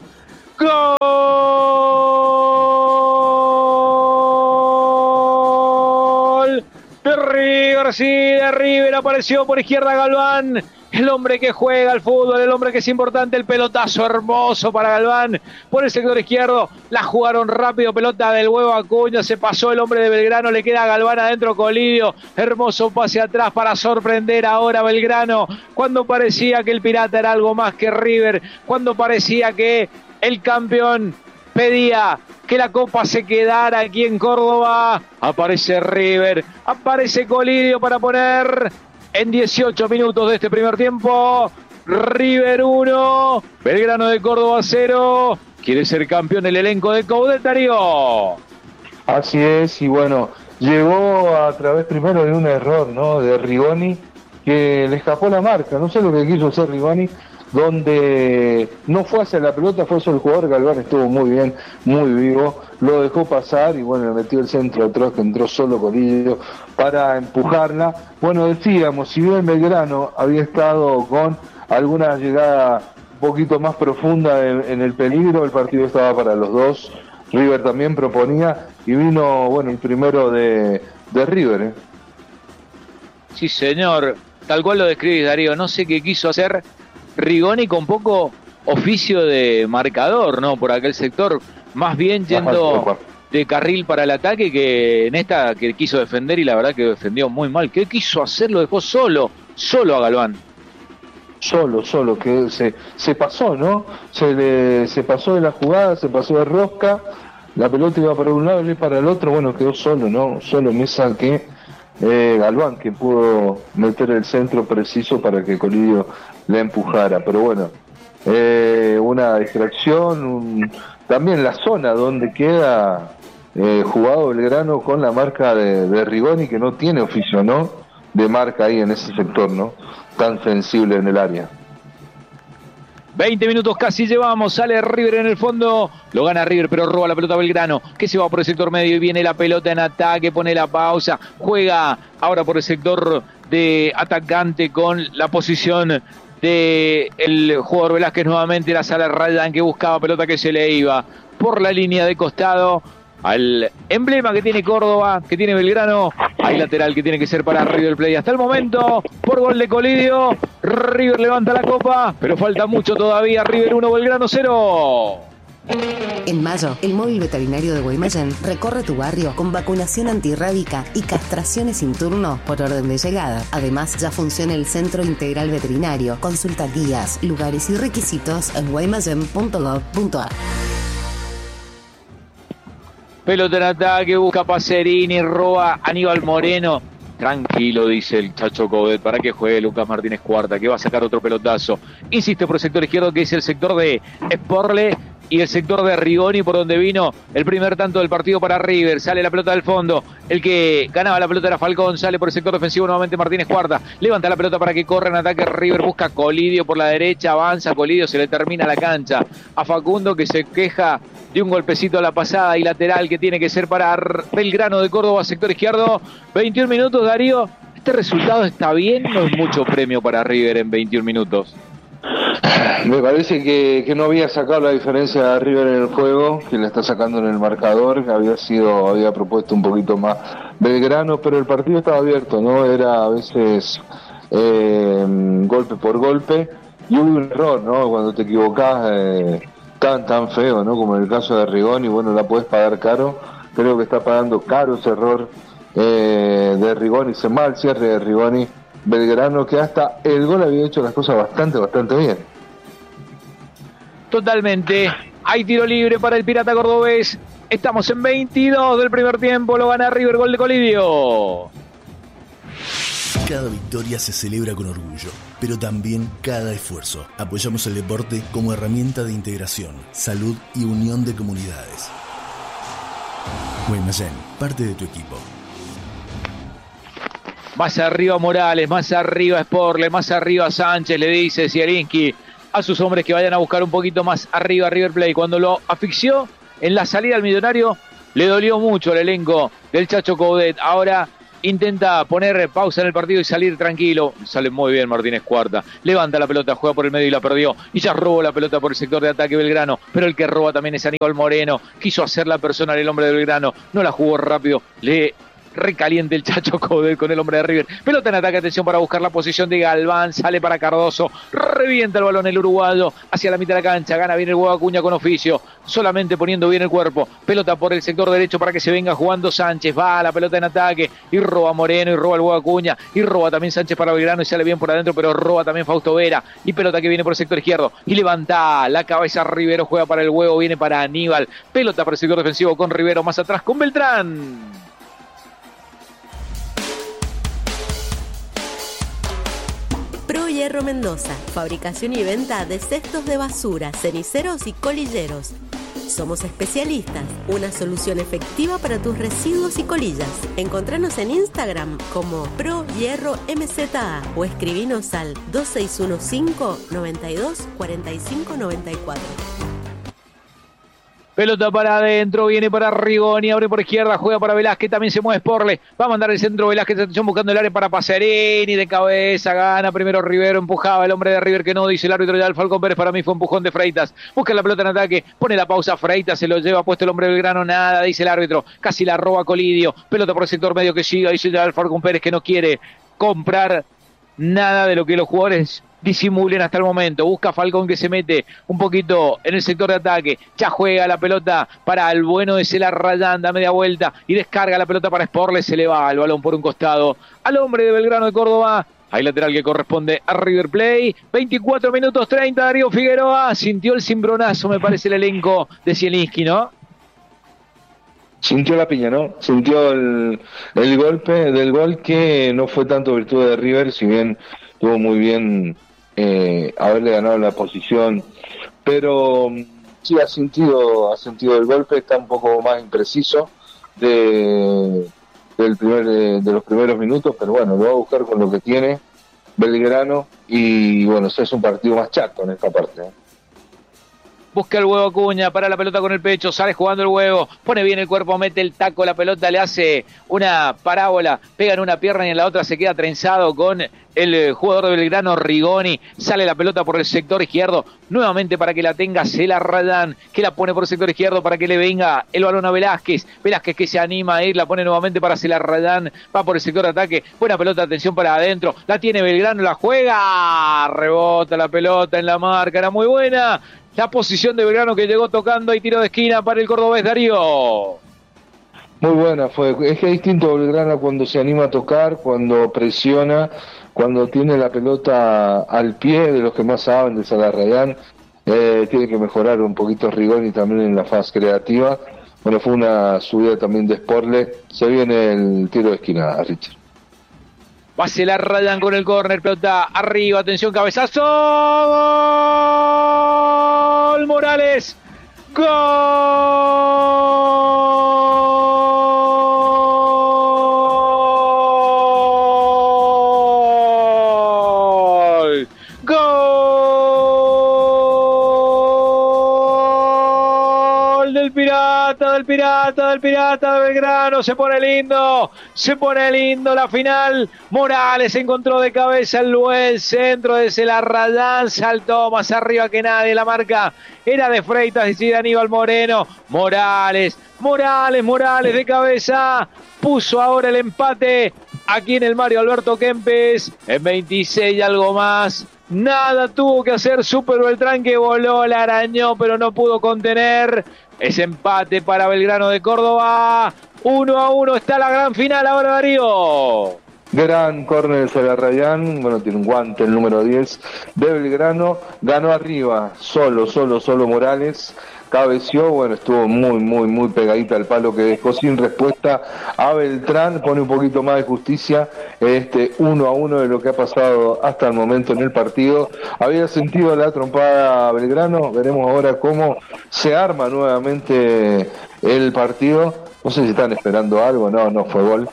¡Gol! De River, sí, de River. Apareció por izquierda Galván. El hombre que juega al fútbol, el hombre que es importante, el pelotazo hermoso para Galván por el sector izquierdo. La jugaron rápido, pelota del huevo Acuña, se pasó el hombre de Belgrano, le queda a Galván adentro, Colidio. Hermoso pase atrás para sorprender ahora a Belgrano. Cuando parecía que el Pirata era algo más que River, cuando parecía que el campeón pedía que la copa se quedara aquí en Córdoba, aparece River, aparece Colidio para poner en 18 minutos de este primer tiempo. River 1, Belgrano de Córdoba 0. Quiere ser campeón el elenco de Coudet, Darío. Así es, y bueno, llegó a través primero de un error, ¿no?, de Rigoni, que le escapó la marca. No sé lo que quiso hacer Rigoni, donde no fue hacia la pelota, fue hacia el jugador. Galván estuvo muy bien, muy vivo, lo dejó pasar y bueno, le metió el centro atrás, que entró solo Colidio para empujarla. Bueno, decíamos, si bien Belgrano había estado con alguna llegada un poquito más profunda en el peligro, el partido estaba para los dos. River también proponía y vino, bueno, el primero de River, Sí, señor, tal cual lo describís, Darío. No sé qué quiso hacer Rigoni con poco oficio de marcador, ¿no? Por aquel sector, más bien yendo de carril para el ataque, que en esta que quiso defender, y la verdad que defendió muy mal. ¿Qué quiso hacer? Lo dejó solo a Galván. Solo, que se pasó, ¿no? Se pasó de la jugada, se pasó de rosca, la pelota iba para un lado y para el otro, bueno, quedó solo, ¿no? Solo Mesa que Galván, que pudo meter el centro preciso para que Colidio le empujara, pero bueno, una distracción, también la zona donde queda jugado Belgrano con la marca de Rigoni, que no tiene oficio, ¿no?, de marca ahí en ese sector, ¿no?, tan sensible en el área. 20 minutos casi llevamos, sale River en el fondo, lo gana River, pero roba la pelota Belgrano, que se va por el sector medio y viene la pelota en ataque, pone la pausa, juega ahora por el sector de atacante con la posición de el jugador Velázquez nuevamente, la sala Rayán, que buscaba pelota que se le iba por la línea de costado al emblema que tiene Córdoba, que tiene Belgrano. Hay lateral que tiene que ser para River Plate. Hasta el momento, por gol de Colidio, River levanta la copa, pero falta mucho todavía. River 1, Belgrano 0. En mayo, el móvil veterinario de Guaymallén recorre tu barrio con vacunación antirrábica y castraciones sin turno por orden de llegada. Además, ya funciona el Centro Integral Veterinario. Consulta guías, lugares y requisitos en guaymallén.gov.ar. Pelota en ataque, busca Pacerini, roba Aníbal Moreno. Tranquilo, dice el Chacho Coudet, para que juegue Lucas Martínez Cuarta, que va a sacar otro pelotazo. Insiste por el sector izquierdo, que es el sector de Sporle y el sector de Rigoni, por donde vino el primer tanto del partido para River. Sale la pelota del fondo, el que ganaba la pelota era Falcón, sale por el sector defensivo nuevamente Martínez Cuarta, levanta la pelota para que corra en ataque River, busca Colidio por la derecha, avanza Colidio, se le termina la cancha a Facundo, que se queja de un golpecito a la pasada, y lateral que tiene que ser para Belgrano de Córdoba, sector izquierdo. 21 minutos, Darío. ¿Este resultado está bien? No es mucho premio para River en 21 minutos. Me parece que no había sacado la diferencia de River en el juego, que la está sacando en el marcador. Había propuesto un poquito más Belgrano, pero el partido estaba abierto, ¿no? Era a veces golpe por golpe, y hubo un error, ¿no? Cuando te equivocás tan feo, ¿no?, como en el caso de Rigoni, bueno, la podés pagar caro. Creo que está pagando caro ese error de Rigoni, ese mal cierre de Rigoni. Belgrano, que hasta el gol había hecho las cosas bastante bien. Totalmente. Hay tiro libre para el Pirata Cordobés. Estamos en 22 del primer tiempo. Lo gana River, gol de Colidio. Cada victoria se celebra con orgullo, pero también cada esfuerzo. Apoyamos el deporte como herramienta de integración, salud y unión de comunidades. Guaymallén, parte de tu equipo. Más arriba Morales, más arriba Sporle, más arriba Sánchez, le dice Zielinski a sus hombres que vayan a buscar un poquito más arriba River Plate. Cuando lo asfixió en la salida al Millonario, le dolió mucho el elenco del Chacho Coudet. Ahora intenta poner pausa en el partido y salir tranquilo. Sale muy bien Martínez Cuarta. Levanta la pelota, juega por el medio y la perdió. Y ya robó la pelota por el sector de ataque Belgrano. Pero el que roba también es Aníbal Moreno. Quiso hacerla personal el hombre de Belgrano. No la jugó rápido. Le recaliente el Chacho Coudet con el hombre de River. Pelota en ataque, atención para buscar la posición de Galván. Sale para Cardoso. Revienta el balón el uruguayo hacia la mitad de la cancha. Gana bien el huevo Acuña con oficio. Solamente poniendo bien el cuerpo. Pelota por el sector derecho para que se venga jugando Sánchez. Va la pelota en ataque. Y roba Moreno. Y roba el huevo Acuña. Y roba también Sánchez para Belgrano. Y sale bien por adentro. Pero roba también Fausto Vera. Y pelota que viene por el sector izquierdo. Y levanta la cabeza Rivero. Juega para el huevo. Viene para Aníbal. Pelota para el sector defensivo con Rivero. Más atrás con Beltrán. Pro Hierro Mendoza, fabricación y venta de cestos de basura, ceniceros y colilleros. Somos especialistas, una solución efectiva para tus residuos y colillas. Encontranos en Instagram como Pro Hierro MZA o escribinos al 2615 92 45 94. Pelota para adentro, viene para Rigoni, abre por izquierda, juega para Velázquez, también se mueve Sporle, va a mandar el centro Velázquez, atención buscando el área para Pacerini, de cabeza, gana primero Rivero, empujaba el hombre de River que no, dice el árbitro ya, Falcón Pérez, para mí fue empujón de Freitas, busca la pelota en ataque, pone la pausa Freitas, se lo lleva puesto el hombre de Belgrano, nada, dice el árbitro, casi la roba Colidio, pelota por el sector medio que siga, dice ya el Falcón Pérez que no quiere comprar nada de lo que los jugadores disimulen hasta el momento. Busca Falcón que se mete un poquito en el sector de ataque. Ya juega la pelota para el bueno de Celarrayán, da media vuelta y descarga la pelota para Sporle. Se le va el balón por un costado al hombre de Belgrano de Córdoba. Hay lateral que corresponde a River Plate. 24 minutos 30, Darío Figueroa. Sintió el cimbronazo, me parece, el elenco de Zielinski, ¿no? Sintió la piña, ¿no? Sintió el golpe del gol, que no fue tanto virtud de River, si bien estuvo muy bien haberle ganado la posición, pero sí ha sentido el golpe, está un poco más impreciso de los primeros minutos, pero bueno, lo va a buscar con lo que tiene Belgrano y bueno, es un partido más chato en esta parte, ¿eh? Busca el huevo Acuña, para la pelota con el pecho, sale jugando el huevo, pone bien el cuerpo, mete el taco, la pelota le hace una parábola, pega en una pierna y en la otra se queda trenzado con el jugador de Belgrano, Rigoni. Sale la pelota por el sector izquierdo, nuevamente para que la tenga Celarrayán, que la pone por el sector izquierdo para que le venga el balón a Velázquez. Velázquez que se anima a ir, la pone nuevamente para Celarrayán, va por el sector de ataque, buena pelota, atención para adentro, la tiene Belgrano, la juega, rebota la pelota en la marca, era muy buena la posición de Belgrano que llegó tocando y tiro de esquina para el cordobés Darío. Muy buena fue, es que es distinto Belgrano cuando se anima a tocar, cuando presiona, cuando tiene la pelota al pie, de los que más saben de Celarrayán. Tiene que mejorar un poquito Rigoni también en la fase creativa. Bueno, fue una subida también de Sporle. Se viene el tiro de esquina, Richard. Va a Celarrayán con el córner, pelota arriba, atención, cabezazo, gol, Morales, gol, gol del Pirata de Belgrano. Se pone lindo la final. Morales encontró de cabeza el buen centro de Celarrayán, saltó más arriba que nadie, la marca era de Freitas, decide Aníbal Moreno. Morales de cabeza, puso ahora el empate aquí en el Mario Alberto Kempes, en 26 y algo más. Nada tuvo que hacer Super Beltrán, que voló, la arañó, pero no pudo contener. Ese empate para Belgrano de Córdoba. 1-1 está la gran final ahora, Darío. Gran córner de Celarrayán, bueno, tiene un guante el número 10 de Belgrano, ganó arriba, solo Morales, cabeció, bueno, estuvo muy pegadita al palo que dejó sin respuesta a Beltrán, pone un poquito más de justicia 1-1 de lo que ha pasado hasta el momento en el partido. Había sentido la trompada a Belgrano, veremos ahora cómo se arma nuevamente el partido. No sé si están esperando algo, no fue gol.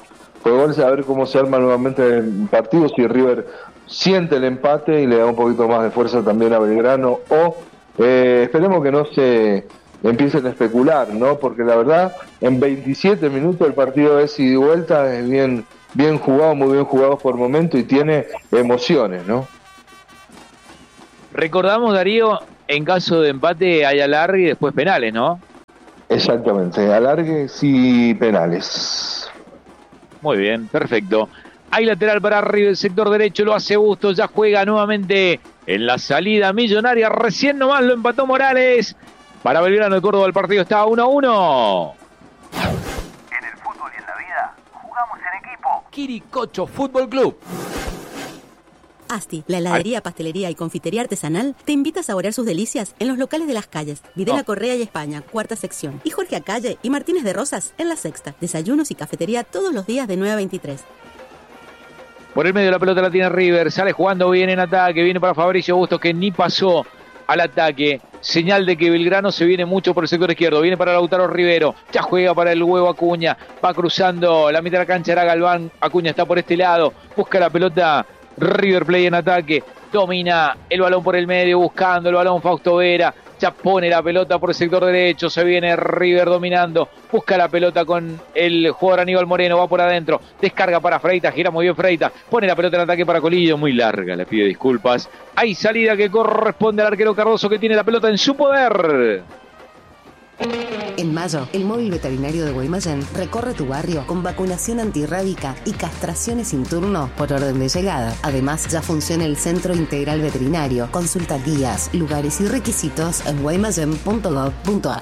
Fue a ver cómo se arma nuevamente el partido, si River siente el empate y le da un poquito más de fuerza también a Belgrano, o esperemos que no se empiecen a especular, ¿no? Porque la verdad, en 27 minutos el partido es ida y vuelta, es bien jugado, muy bien jugado por momento y tiene emociones, ¿no? Recordamos, Darío, en caso de empate hay alargue y después penales, ¿no? Exactamente, alargues y penales. Muy bien, perfecto. Hay lateral para River, el sector derecho, lo hace Bustos, ya juega nuevamente en la salida millonaria, recién nomás lo empató Morales. Para Belgrano de Córdoba el partido está 1-1. En el fútbol y en la vida, jugamos en equipo. Quiricocho Fútbol Club. Asti, la heladería, pastelería y confitería artesanal, te invita a saborear sus delicias en los locales de Las Calles, Videla Correa y España, cuarta sección, y Jorge Acalle y Martínez de Rosas en la sexta. Desayunos y cafetería todos los días de 9 a 23. Por el medio la pelota la tiene River, sale jugando bien en ataque, viene para Fabricio Bustos que ni pasó al ataque. Señal de que Belgrano se viene mucho por el sector izquierdo. Viene para Lautaro Rivero. Ya juega para el huevo Acuña. Va cruzando la mitad de la cancha. Era Galván. Acuña está por este lado. Busca la pelota. River Plate en ataque. Domina el balón por el medio. Buscando el balón Fausto Vera. Ya pone la pelota por el sector derecho. Se viene River dominando. Busca la pelota con el jugador Aníbal Moreno. Va por adentro. Descarga para Freitas. Gira muy bien Freitas. Pone la pelota en ataque para Colillo. Muy larga. Le pide disculpas. Hay salida que corresponde al arquero Cardoso que tiene la pelota en su poder. En mayo, el móvil veterinario de Guaymallén recorre tu barrio con vacunación antirrábica y castraciones sin turno por orden de llegada. Además, ya funciona el Centro Integral Veterinario. Consulta guías, lugares y requisitos en guaymallén.gov.ar.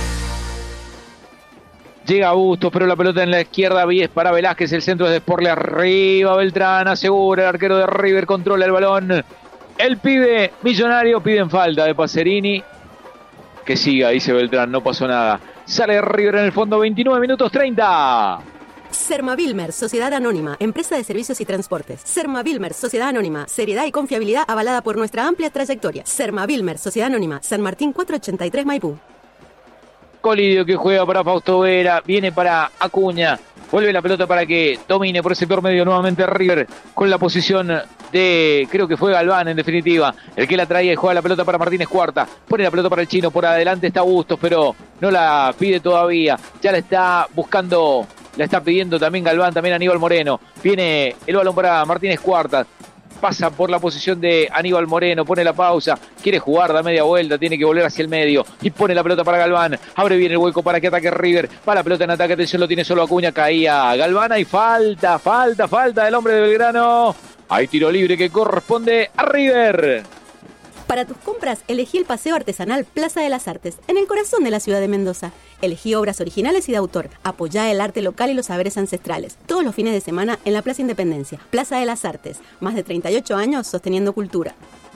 Llega Bustos, pero la pelota en la izquierda, Vies para Velázquez, el centro es de Sporle, arriba Beltrán, asegura, el arquero de River controla el balón. El pibe millonario, piden falta de Pacerini. Que siga, dice Beltrán, no pasó nada. Sale River en el fondo, 29 minutos 30. Sermavilmer, Sociedad Anónima, Empresa de Servicios y Transportes. Sermavilmer, Sociedad Anónima, seriedad y confiabilidad avalada por nuestra amplia trayectoria. Sermavilmer, Sociedad Anónima, San Martín 483 Maipú. Colidio que juega para Fausto Vera, viene para Acuña. Vuelve la pelota para que domine por el sector medio nuevamente River con la posición de, creo que fue Galván en definitiva, el que la traía y juega la pelota para Martínez Cuarta. Pone la pelota para el chino, por adelante está Bustos, pero no la pide todavía. Ya la está buscando, la está pidiendo también Galván, también Aníbal Moreno. Viene el balón para Martínez Cuarta. Pasa por la posición de Aníbal Moreno, pone la pausa, quiere jugar, da media vuelta, tiene que volver hacia el medio y pone la pelota para Galván, abre bien el hueco para que ataque River, va la pelota en ataque, atención, lo tiene solo Acuña, caía Galván, hay falta del hombre de Belgrano, hay tiro libre que corresponde a River. Para tus compras, elegí el Paseo Artesanal Plaza de las Artes, en el corazón de la ciudad de Mendoza. Elegí obras originales y de autor. Apoyá el arte local y los saberes ancestrales. Todos los fines de semana en la Plaza Independencia. Plaza de las Artes. Más de 38 años sosteniendo cultura.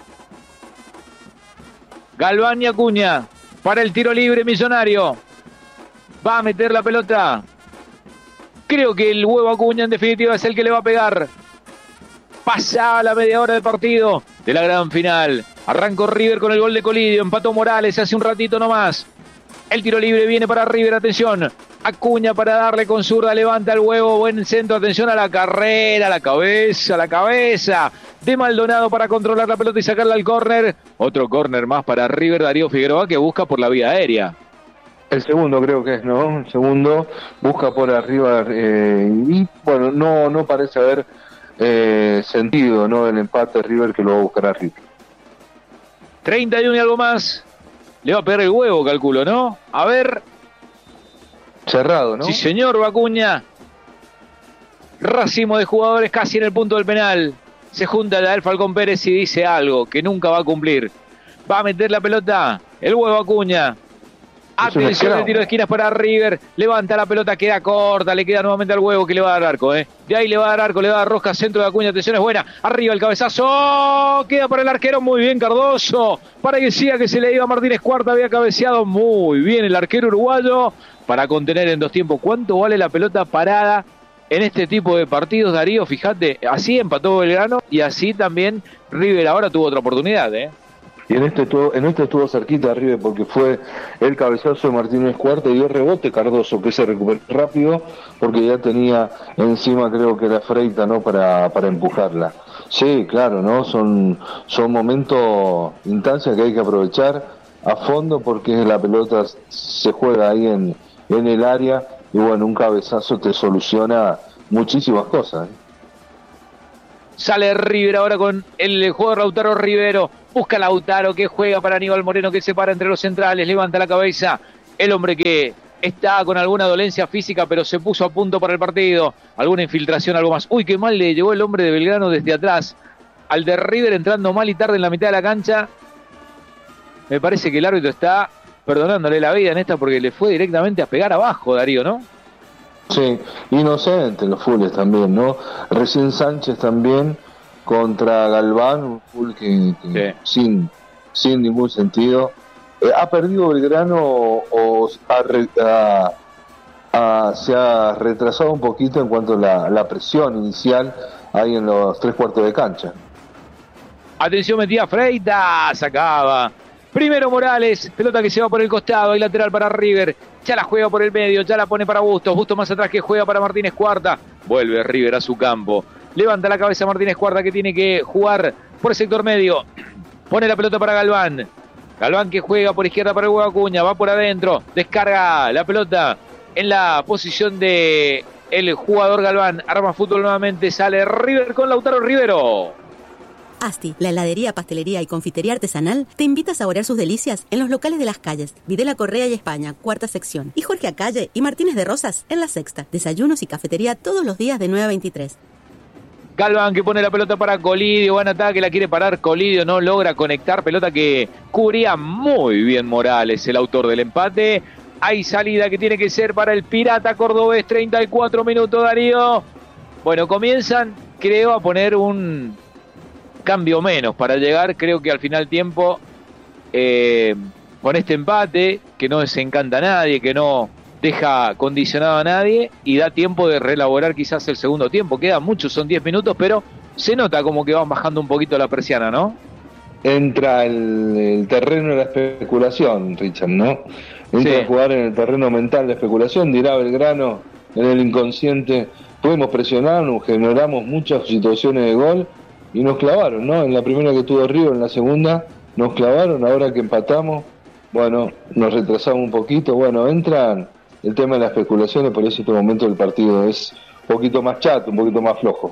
Galván y Acuña para el tiro libre millonario. Va a meter la pelota. Creo que el huevo Acuña en definitiva es el que le va a pegar. Pasa la media hora de partido de la gran final. Arrancó River con el gol de Colidio. Empató Morales hace un ratito nomás. El tiro libre viene para River. Atención. Acuña para darle con zurda. Levanta el huevo. Buen centro. Atención a la carrera. La cabeza de Maldonado para controlar la pelota y sacarla al córner. Otro córner más para River. Darío Figueroa que busca por la vía aérea. El segundo creo que es, ¿no? El segundo busca por arriba y bueno, no parece haber sentido, ¿no? El empate River que lo va a buscar a River. 31 y algo más. Le va a pegar el huevo, calculo, ¿no? A ver. Cerrado, ¿no? Sí, señor, Acuña. Racimo de jugadores casi en el punto del penal. Se junta el Falcón Pérez y dice algo que nunca va a cumplir. Va a meter la pelota. El huevo Acuña. Atención, el tiro de esquinas para River. Levanta la pelota, queda corta. Le queda nuevamente al huevo que le va a dar arco, De ahí le va a dar arco, le va a dar rosca, centro de Acuña. Atención, es buena. Arriba el cabezazo. Queda para el arquero. Muy bien, Cardoso. Para que siga que se le iba a Martínez Cuarta. Había cabeceado muy bien el arquero uruguayo para contener en dos tiempos. ¿Cuánto vale la pelota parada en este tipo de partidos, Darío? Fíjate, así empató Belgrano y así también River ahora tuvo otra oportunidad, Y en este estuvo cerquita de River porque fue el cabezazo de Martínez Cuarta y dio rebote Cardoso, que se recuperó rápido porque ya tenía encima, creo que era Freita, ¿no? Para empujarla. Sí, claro, ¿no? Son momentos, instancias que hay que aprovechar a fondo porque la pelota se juega ahí en el área y bueno, un cabezazo te soluciona muchísimas cosas, ¿eh? Sale River ahora con el jugador Lautaro Rivero. Busca Lautaro que juega para Aníbal Moreno que se para entre los centrales. Levanta la cabeza. El hombre que está con alguna dolencia física pero se puso a punto para el partido. Alguna infiltración, algo más. Uy, qué mal le llegó el hombre de Belgrano desde atrás. Al de River entrando mal y tarde en la mitad de la cancha. Me parece que el árbitro está perdonándole la vida en esta porque le fue directamente a pegar abajo, Darío, ¿no? Sí, inocente los fulles también, ¿no? Recién Sánchez también contra Galván, un full que sí. sin ningún sentido. ¿Ha perdido Belgrano o se ha retrasado un poquito en cuanto a la presión inicial ahí en los 3/4 de cancha? Atención, metía Freita, sacaba. Primero Morales, pelota que se va por el costado, hay lateral para River, ya la juega por el medio, ya la pone para Bustos, Bustos más atrás que juega para Martínez Cuarta, vuelve River a su campo, levanta la cabeza Martínez Cuarta que tiene que jugar por el sector medio, pone la pelota para Galván, Galván que juega por izquierda para el Huevo Acuña, va por adentro, descarga la pelota en la posición de el jugador Galván, arma fútbol nuevamente, sale River con Lautaro Rivero. Asti, la heladería, pastelería y confitería artesanal, te invita a saborear sus delicias en los locales de las calles Videla Correa y España, 4ª sección, y Jorge Acalle y Martínez de Rosas en la 6ª. Desayunos y cafetería todos los días de 9 a 23. Galván que pone la pelota para Colidio, buen ataque, la quiere parar Colidio, no logra conectar, pelota que cubría muy bien Morales, el autor del empate. Hay salida que tiene que ser para el Pirata Cordobés, 34 minutos, Darío. Bueno, comienzan, creo, a poner un cambio menos para llegar, creo que al final tiempo con este empate que no desencanta a nadie, que no deja condicionado a nadie y da tiempo de reelaborar quizás el segundo tiempo. Quedan muchos, son 10 minutos, pero se nota como que van bajando un poquito la persiana, ¿no? Entra el terreno de la especulación, Richard, ¿no? Entra a jugar en el terreno mental de especulación, dirá Belgrano en el inconsciente, pudimos presionar, nos generamos muchas situaciones de gol y nos clavaron, ¿no? En la primera que tuvo River, en la segunda nos clavaron, ahora que empatamos, bueno, nos retrasamos un poquito, bueno, entran el tema de las especulaciones, por eso este momento del partido es un poquito más chato, un poquito más flojo.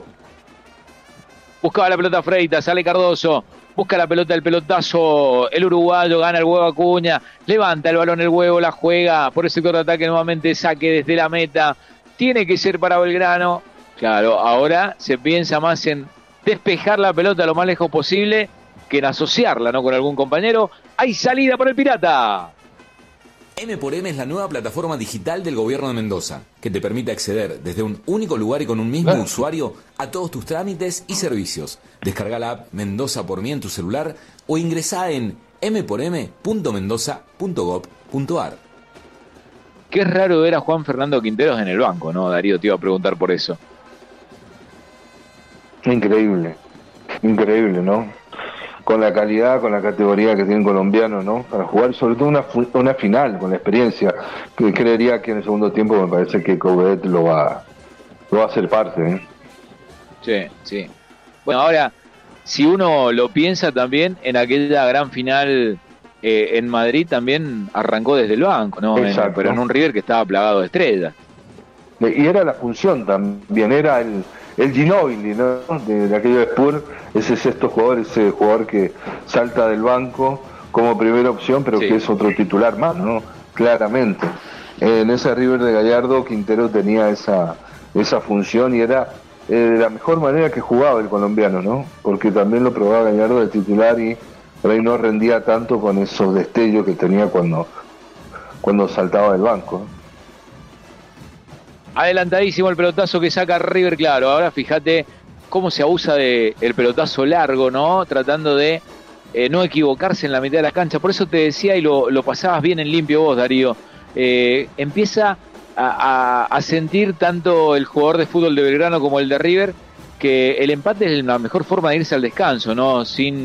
Buscaba la pelota Freita, sale Cardoso, busca la pelota, el pelotazo, el uruguayo, gana el Huevo Acuña, levanta el balón el Huevo, la juega por el sector de ataque nuevamente, saque desde la meta, tiene que ser para Belgrano, claro, ahora se piensa más en despejar la pelota lo más lejos posible que en asociarla, ¿no? Con algún compañero. Hay salida por el Pirata. M×M es la nueva plataforma digital del gobierno de Mendoza, que te permite acceder desde un único lugar y con un mismo usuario a todos tus trámites y servicios. Descarga la app Mendoza por mí en tu celular o ingresá en m4m.mendoza.gov.ar. Qué raro ver a Juan Fernando Quinteros en el banco, ¿no? Darío, te iba a preguntar por eso. Increíble, ¿no? Con la calidad, con la categoría que tiene el colombiano, ¿no? Para jugar sobre todo una final, con la experiencia, que creería que en el segundo tiempo me parece que Coudet lo va a hacer parte, ¿eh? Sí. Bueno, ahora, si uno lo piensa también, en aquella gran final en Madrid también arrancó desde el banco, ¿no? Pero en un River que estaba plagado de estrellas. Y era la función también, era el Ginóbili, ¿no? De aquello de Spurs, ese sexto jugador, ese jugador que salta del banco como primera opción, pero que es otro titular más, ¿no? Claramente. En ese River de Gallardo, Quintero tenía esa función y era de la mejor manera que jugaba el colombiano, ¿no? Porque también lo probaba Gallardo de titular y por ahí no rendía tanto con esos destellos que tenía cuando saltaba del banco. Adelantadísimo el pelotazo que saca River, claro. Ahora fíjate cómo se abusa de el pelotazo largo, ¿no? Tratando de no equivocarse en la mitad de la cancha. Por eso te decía, y lo pasabas bien en limpio vos, Darío. Empieza a sentir tanto el jugador de fútbol de Belgrano como el de River que el empate es la mejor forma de irse al descanso, ¿no? Sin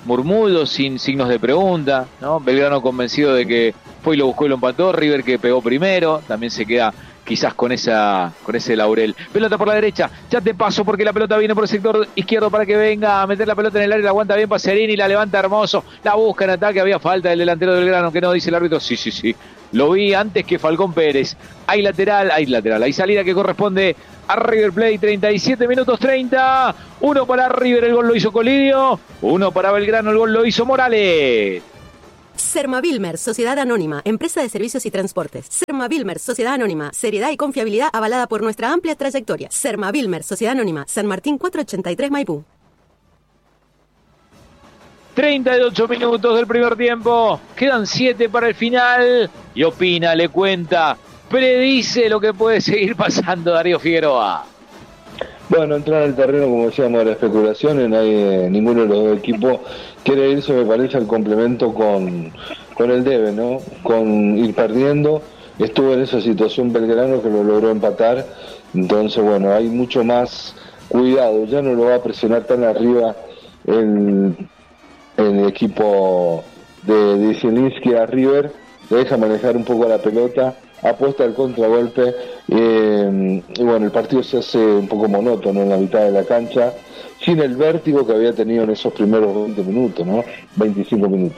murmullos, sin signos de pregunta, ¿no? Belgrano convencido de que fue y lo buscó y lo empató. River que pegó primero, también se queda quizás con ese laurel. Pelota por la derecha, ya te paso porque la pelota viene por el sector izquierdo para que venga a meter la pelota en el área, la aguanta bien Pacerini, la levanta hermoso, la busca en ataque, había falta del delantero del Belgrano, que no, dice el árbitro, sí, lo vi antes que Falcón Pérez. Hay lateral, hay salida que corresponde a River Plate, 37 minutos 30, 1 para River, el gol lo hizo Colidio, 1 para Belgrano, el gol lo hizo Morales. Sermavilmer, Sociedad Anónima, Empresa de Servicios y Transportes. Sermavilmer, Sociedad Anónima, seriedad y confiabilidad avalada por nuestra amplia trayectoria. Sermavilmer, Sociedad Anónima, San Martín 483 Maipú. 38 minutos del primer tiempo, quedan 7 para el final, y opina, le cuenta, predice lo que puede seguir pasando Darío Figueroa. Bueno, entrar al terreno, como decíamos, de la especulación, ninguno de los dos equipos quiere irse, me parece, al complemento con el debe, ¿no? Con ir perdiendo. Estuvo en esa situación Belgrano que lo logró empatar, entonces, bueno, hay mucho más cuidado, ya no lo va a presionar tan arriba el equipo de Zielinski a River, le deja manejar un poco la pelota, apuesta al contragolpe, y bueno, el partido se hace un poco monótono en la mitad de la cancha, sin el vértigo que había tenido en esos primeros 20 minutos, ¿no? 25 minutos.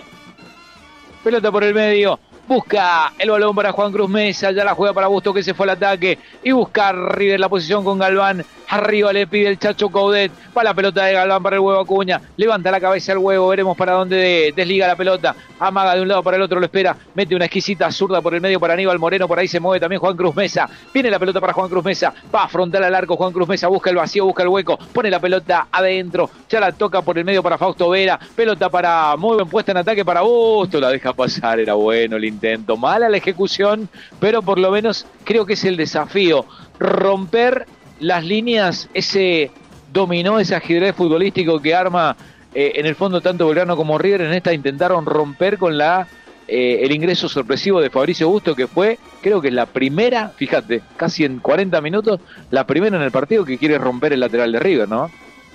Pelota por el medio, busca el balón para Juan Cruz Mesa, ya la juega para Busto que se fue al ataque, y busca River la posición con Galván, arriba le pide el Chacho Coudet, va la pelota de Galván para el Huevo Acuña, levanta la cabeza el Huevo, veremos para dónde desliga la pelota, amaga de un lado para el otro, lo espera, mete una exquisita zurda por el medio para Aníbal Moreno, por ahí se mueve también Juan Cruz Mesa, viene la pelota para Juan Cruz Mesa, va a frontal al arco Juan Cruz Mesa, busca el vacío, busca el hueco, pone la pelota adentro, ya la toca por el medio para Fausto Vera, pelota para, muy buen puesta en ataque para Busto, la deja pasar, era bueno el intento, mala la ejecución, pero por lo menos creo que es el desafío, romper las líneas, ese dominó, ese ajedrez futbolístico que arma en el fondo tanto Belgrano como River. En esta intentaron romper con el ingreso sorpresivo de Fabricio Busto, que fue, creo que es la primera, fíjate, casi en 40 minutos, la primera en el partido que quiere romper el lateral de River, ¿no?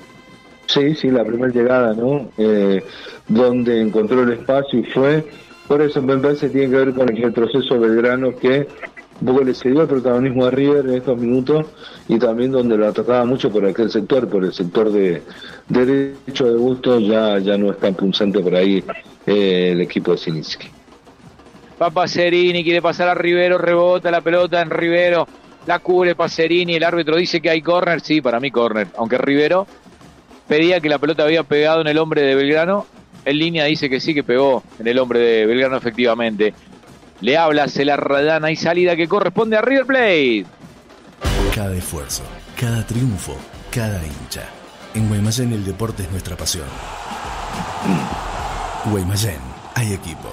Sí, la primera llegada, ¿no? Donde encontró el espacio y fue, por eso me parece que tiene que ver con el retroceso de Belgrano, que un poco le cedió el protagonismo a River en estos minutos, y también donde lo atacaba mucho por aquel sector, por el sector de derecho de Busto, ya no es tan punzante por ahí el equipo de Zielinski. Va Pacerini, quiere pasar a Rivero, rebota la pelota en Rivero, la cubre Pacerini, el árbitro dice que hay córner, sí, para mí córner, aunque Rivero pedía que la pelota había pegado en el hombre de Belgrano, en línea dice que sí, que pegó en el hombre de Belgrano efectivamente. Le habla Celarrayán, hay salida que corresponde a River Plate. Cada esfuerzo, cada triunfo, cada hincha. En Guaymallén el deporte es nuestra pasión. Guaymallén, hay equipo.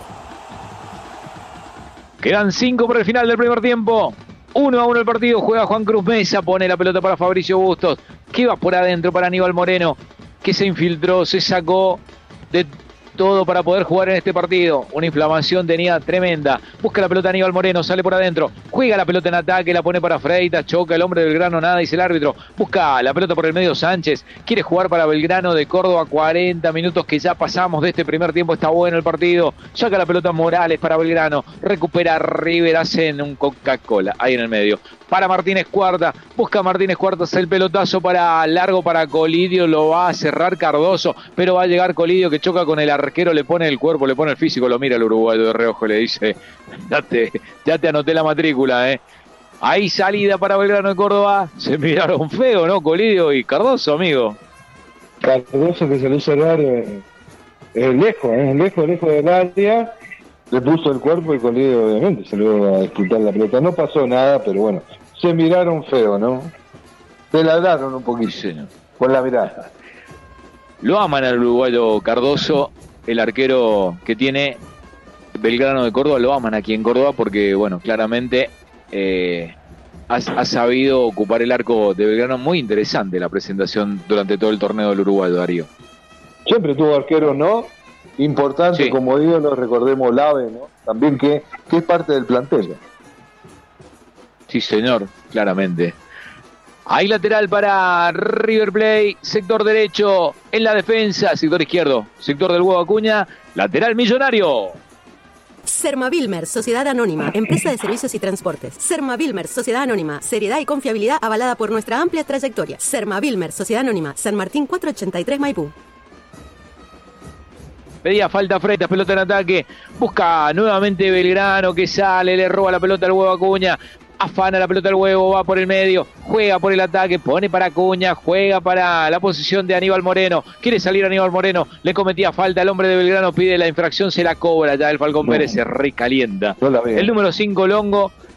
Quedan 5 por el final del primer tiempo. 1-1 el partido, juega Juan Cruz Mesa, pone la pelota para Fabricio Bustos, que va por adentro para Aníbal Moreno, que se infiltró, se sacó de todo para poder jugar en este partido. Una inflamación tenía tremenda. Busca la pelota Aníbal Moreno, sale por adentro, juega la pelota en ataque, la pone para Freitas, choca el hombre del Belgrano, nada, dice el árbitro. Busca la pelota por el medio Sánchez, quiere jugar para Belgrano de Córdoba, 40 minutos que ya pasamos de este primer tiempo, está bueno el partido. Saca la pelota Morales para Belgrano, recupera River, hacen un Coca-Cola ahí en el medio. Para Martínez Cuarta, busca Martínez Cuartas el pelotazo para largo para Colidio, lo va a cerrar Cardoso, pero va a llegar Colidio que choca con el arquero, le pone el cuerpo, le pone el físico, lo mira el uruguayo de reojo, le dice, ya te anoté la matrícula, Ahí salida para Belgrano de Córdoba, se miraron feo, ¿no? Colidio y Cardoso, amigo. Cardoso que se lo cerrar lejos del área, le puso el cuerpo y Colidio obviamente se lo iba a disputar la pelota. No pasó nada, pero bueno, se miraron feo, ¿no? Se ladraron un poquito, sí, con la mirada. Lo aman al uruguayo Cardoso, el arquero que tiene Belgrano de Córdoba, lo aman aquí en Córdoba porque, bueno, claramente ha sabido ocupar el arco de Belgrano. Muy interesante la presentación durante todo el torneo del uruguayo, Darío. Siempre tuvo arqueros, ¿no? Importante, sí. Como digo, lo recordemos Lave, ¿no? También que es parte del plantel. Sí, señor, claramente. Hay lateral para River Plate, sector derecho en la defensa, sector izquierdo, sector del Huevo Acuña, lateral Millonario. Sermavilmer, Sociedad Anónima, empresa de servicios y transportes. Sermavilmer, Sociedad Anónima, seriedad y confiabilidad avalada por nuestra amplia trayectoria. Sermavilmer, Sociedad Anónima, San Martín 483 Maipú. Pedía falta Freitas, pelota en ataque, busca nuevamente Belgrano que sale, le roba la pelota al Huevo Acuña, afana la pelota al Huevo, va por el medio, juega por el ataque, pone para Acuña, juega para la posición de Aníbal Moreno, quiere salir Aníbal Moreno, le cometía falta, el hombre de Belgrano pide la infracción, se la cobra, ya el Falcón Pérez se recalienta. El número 5 Longo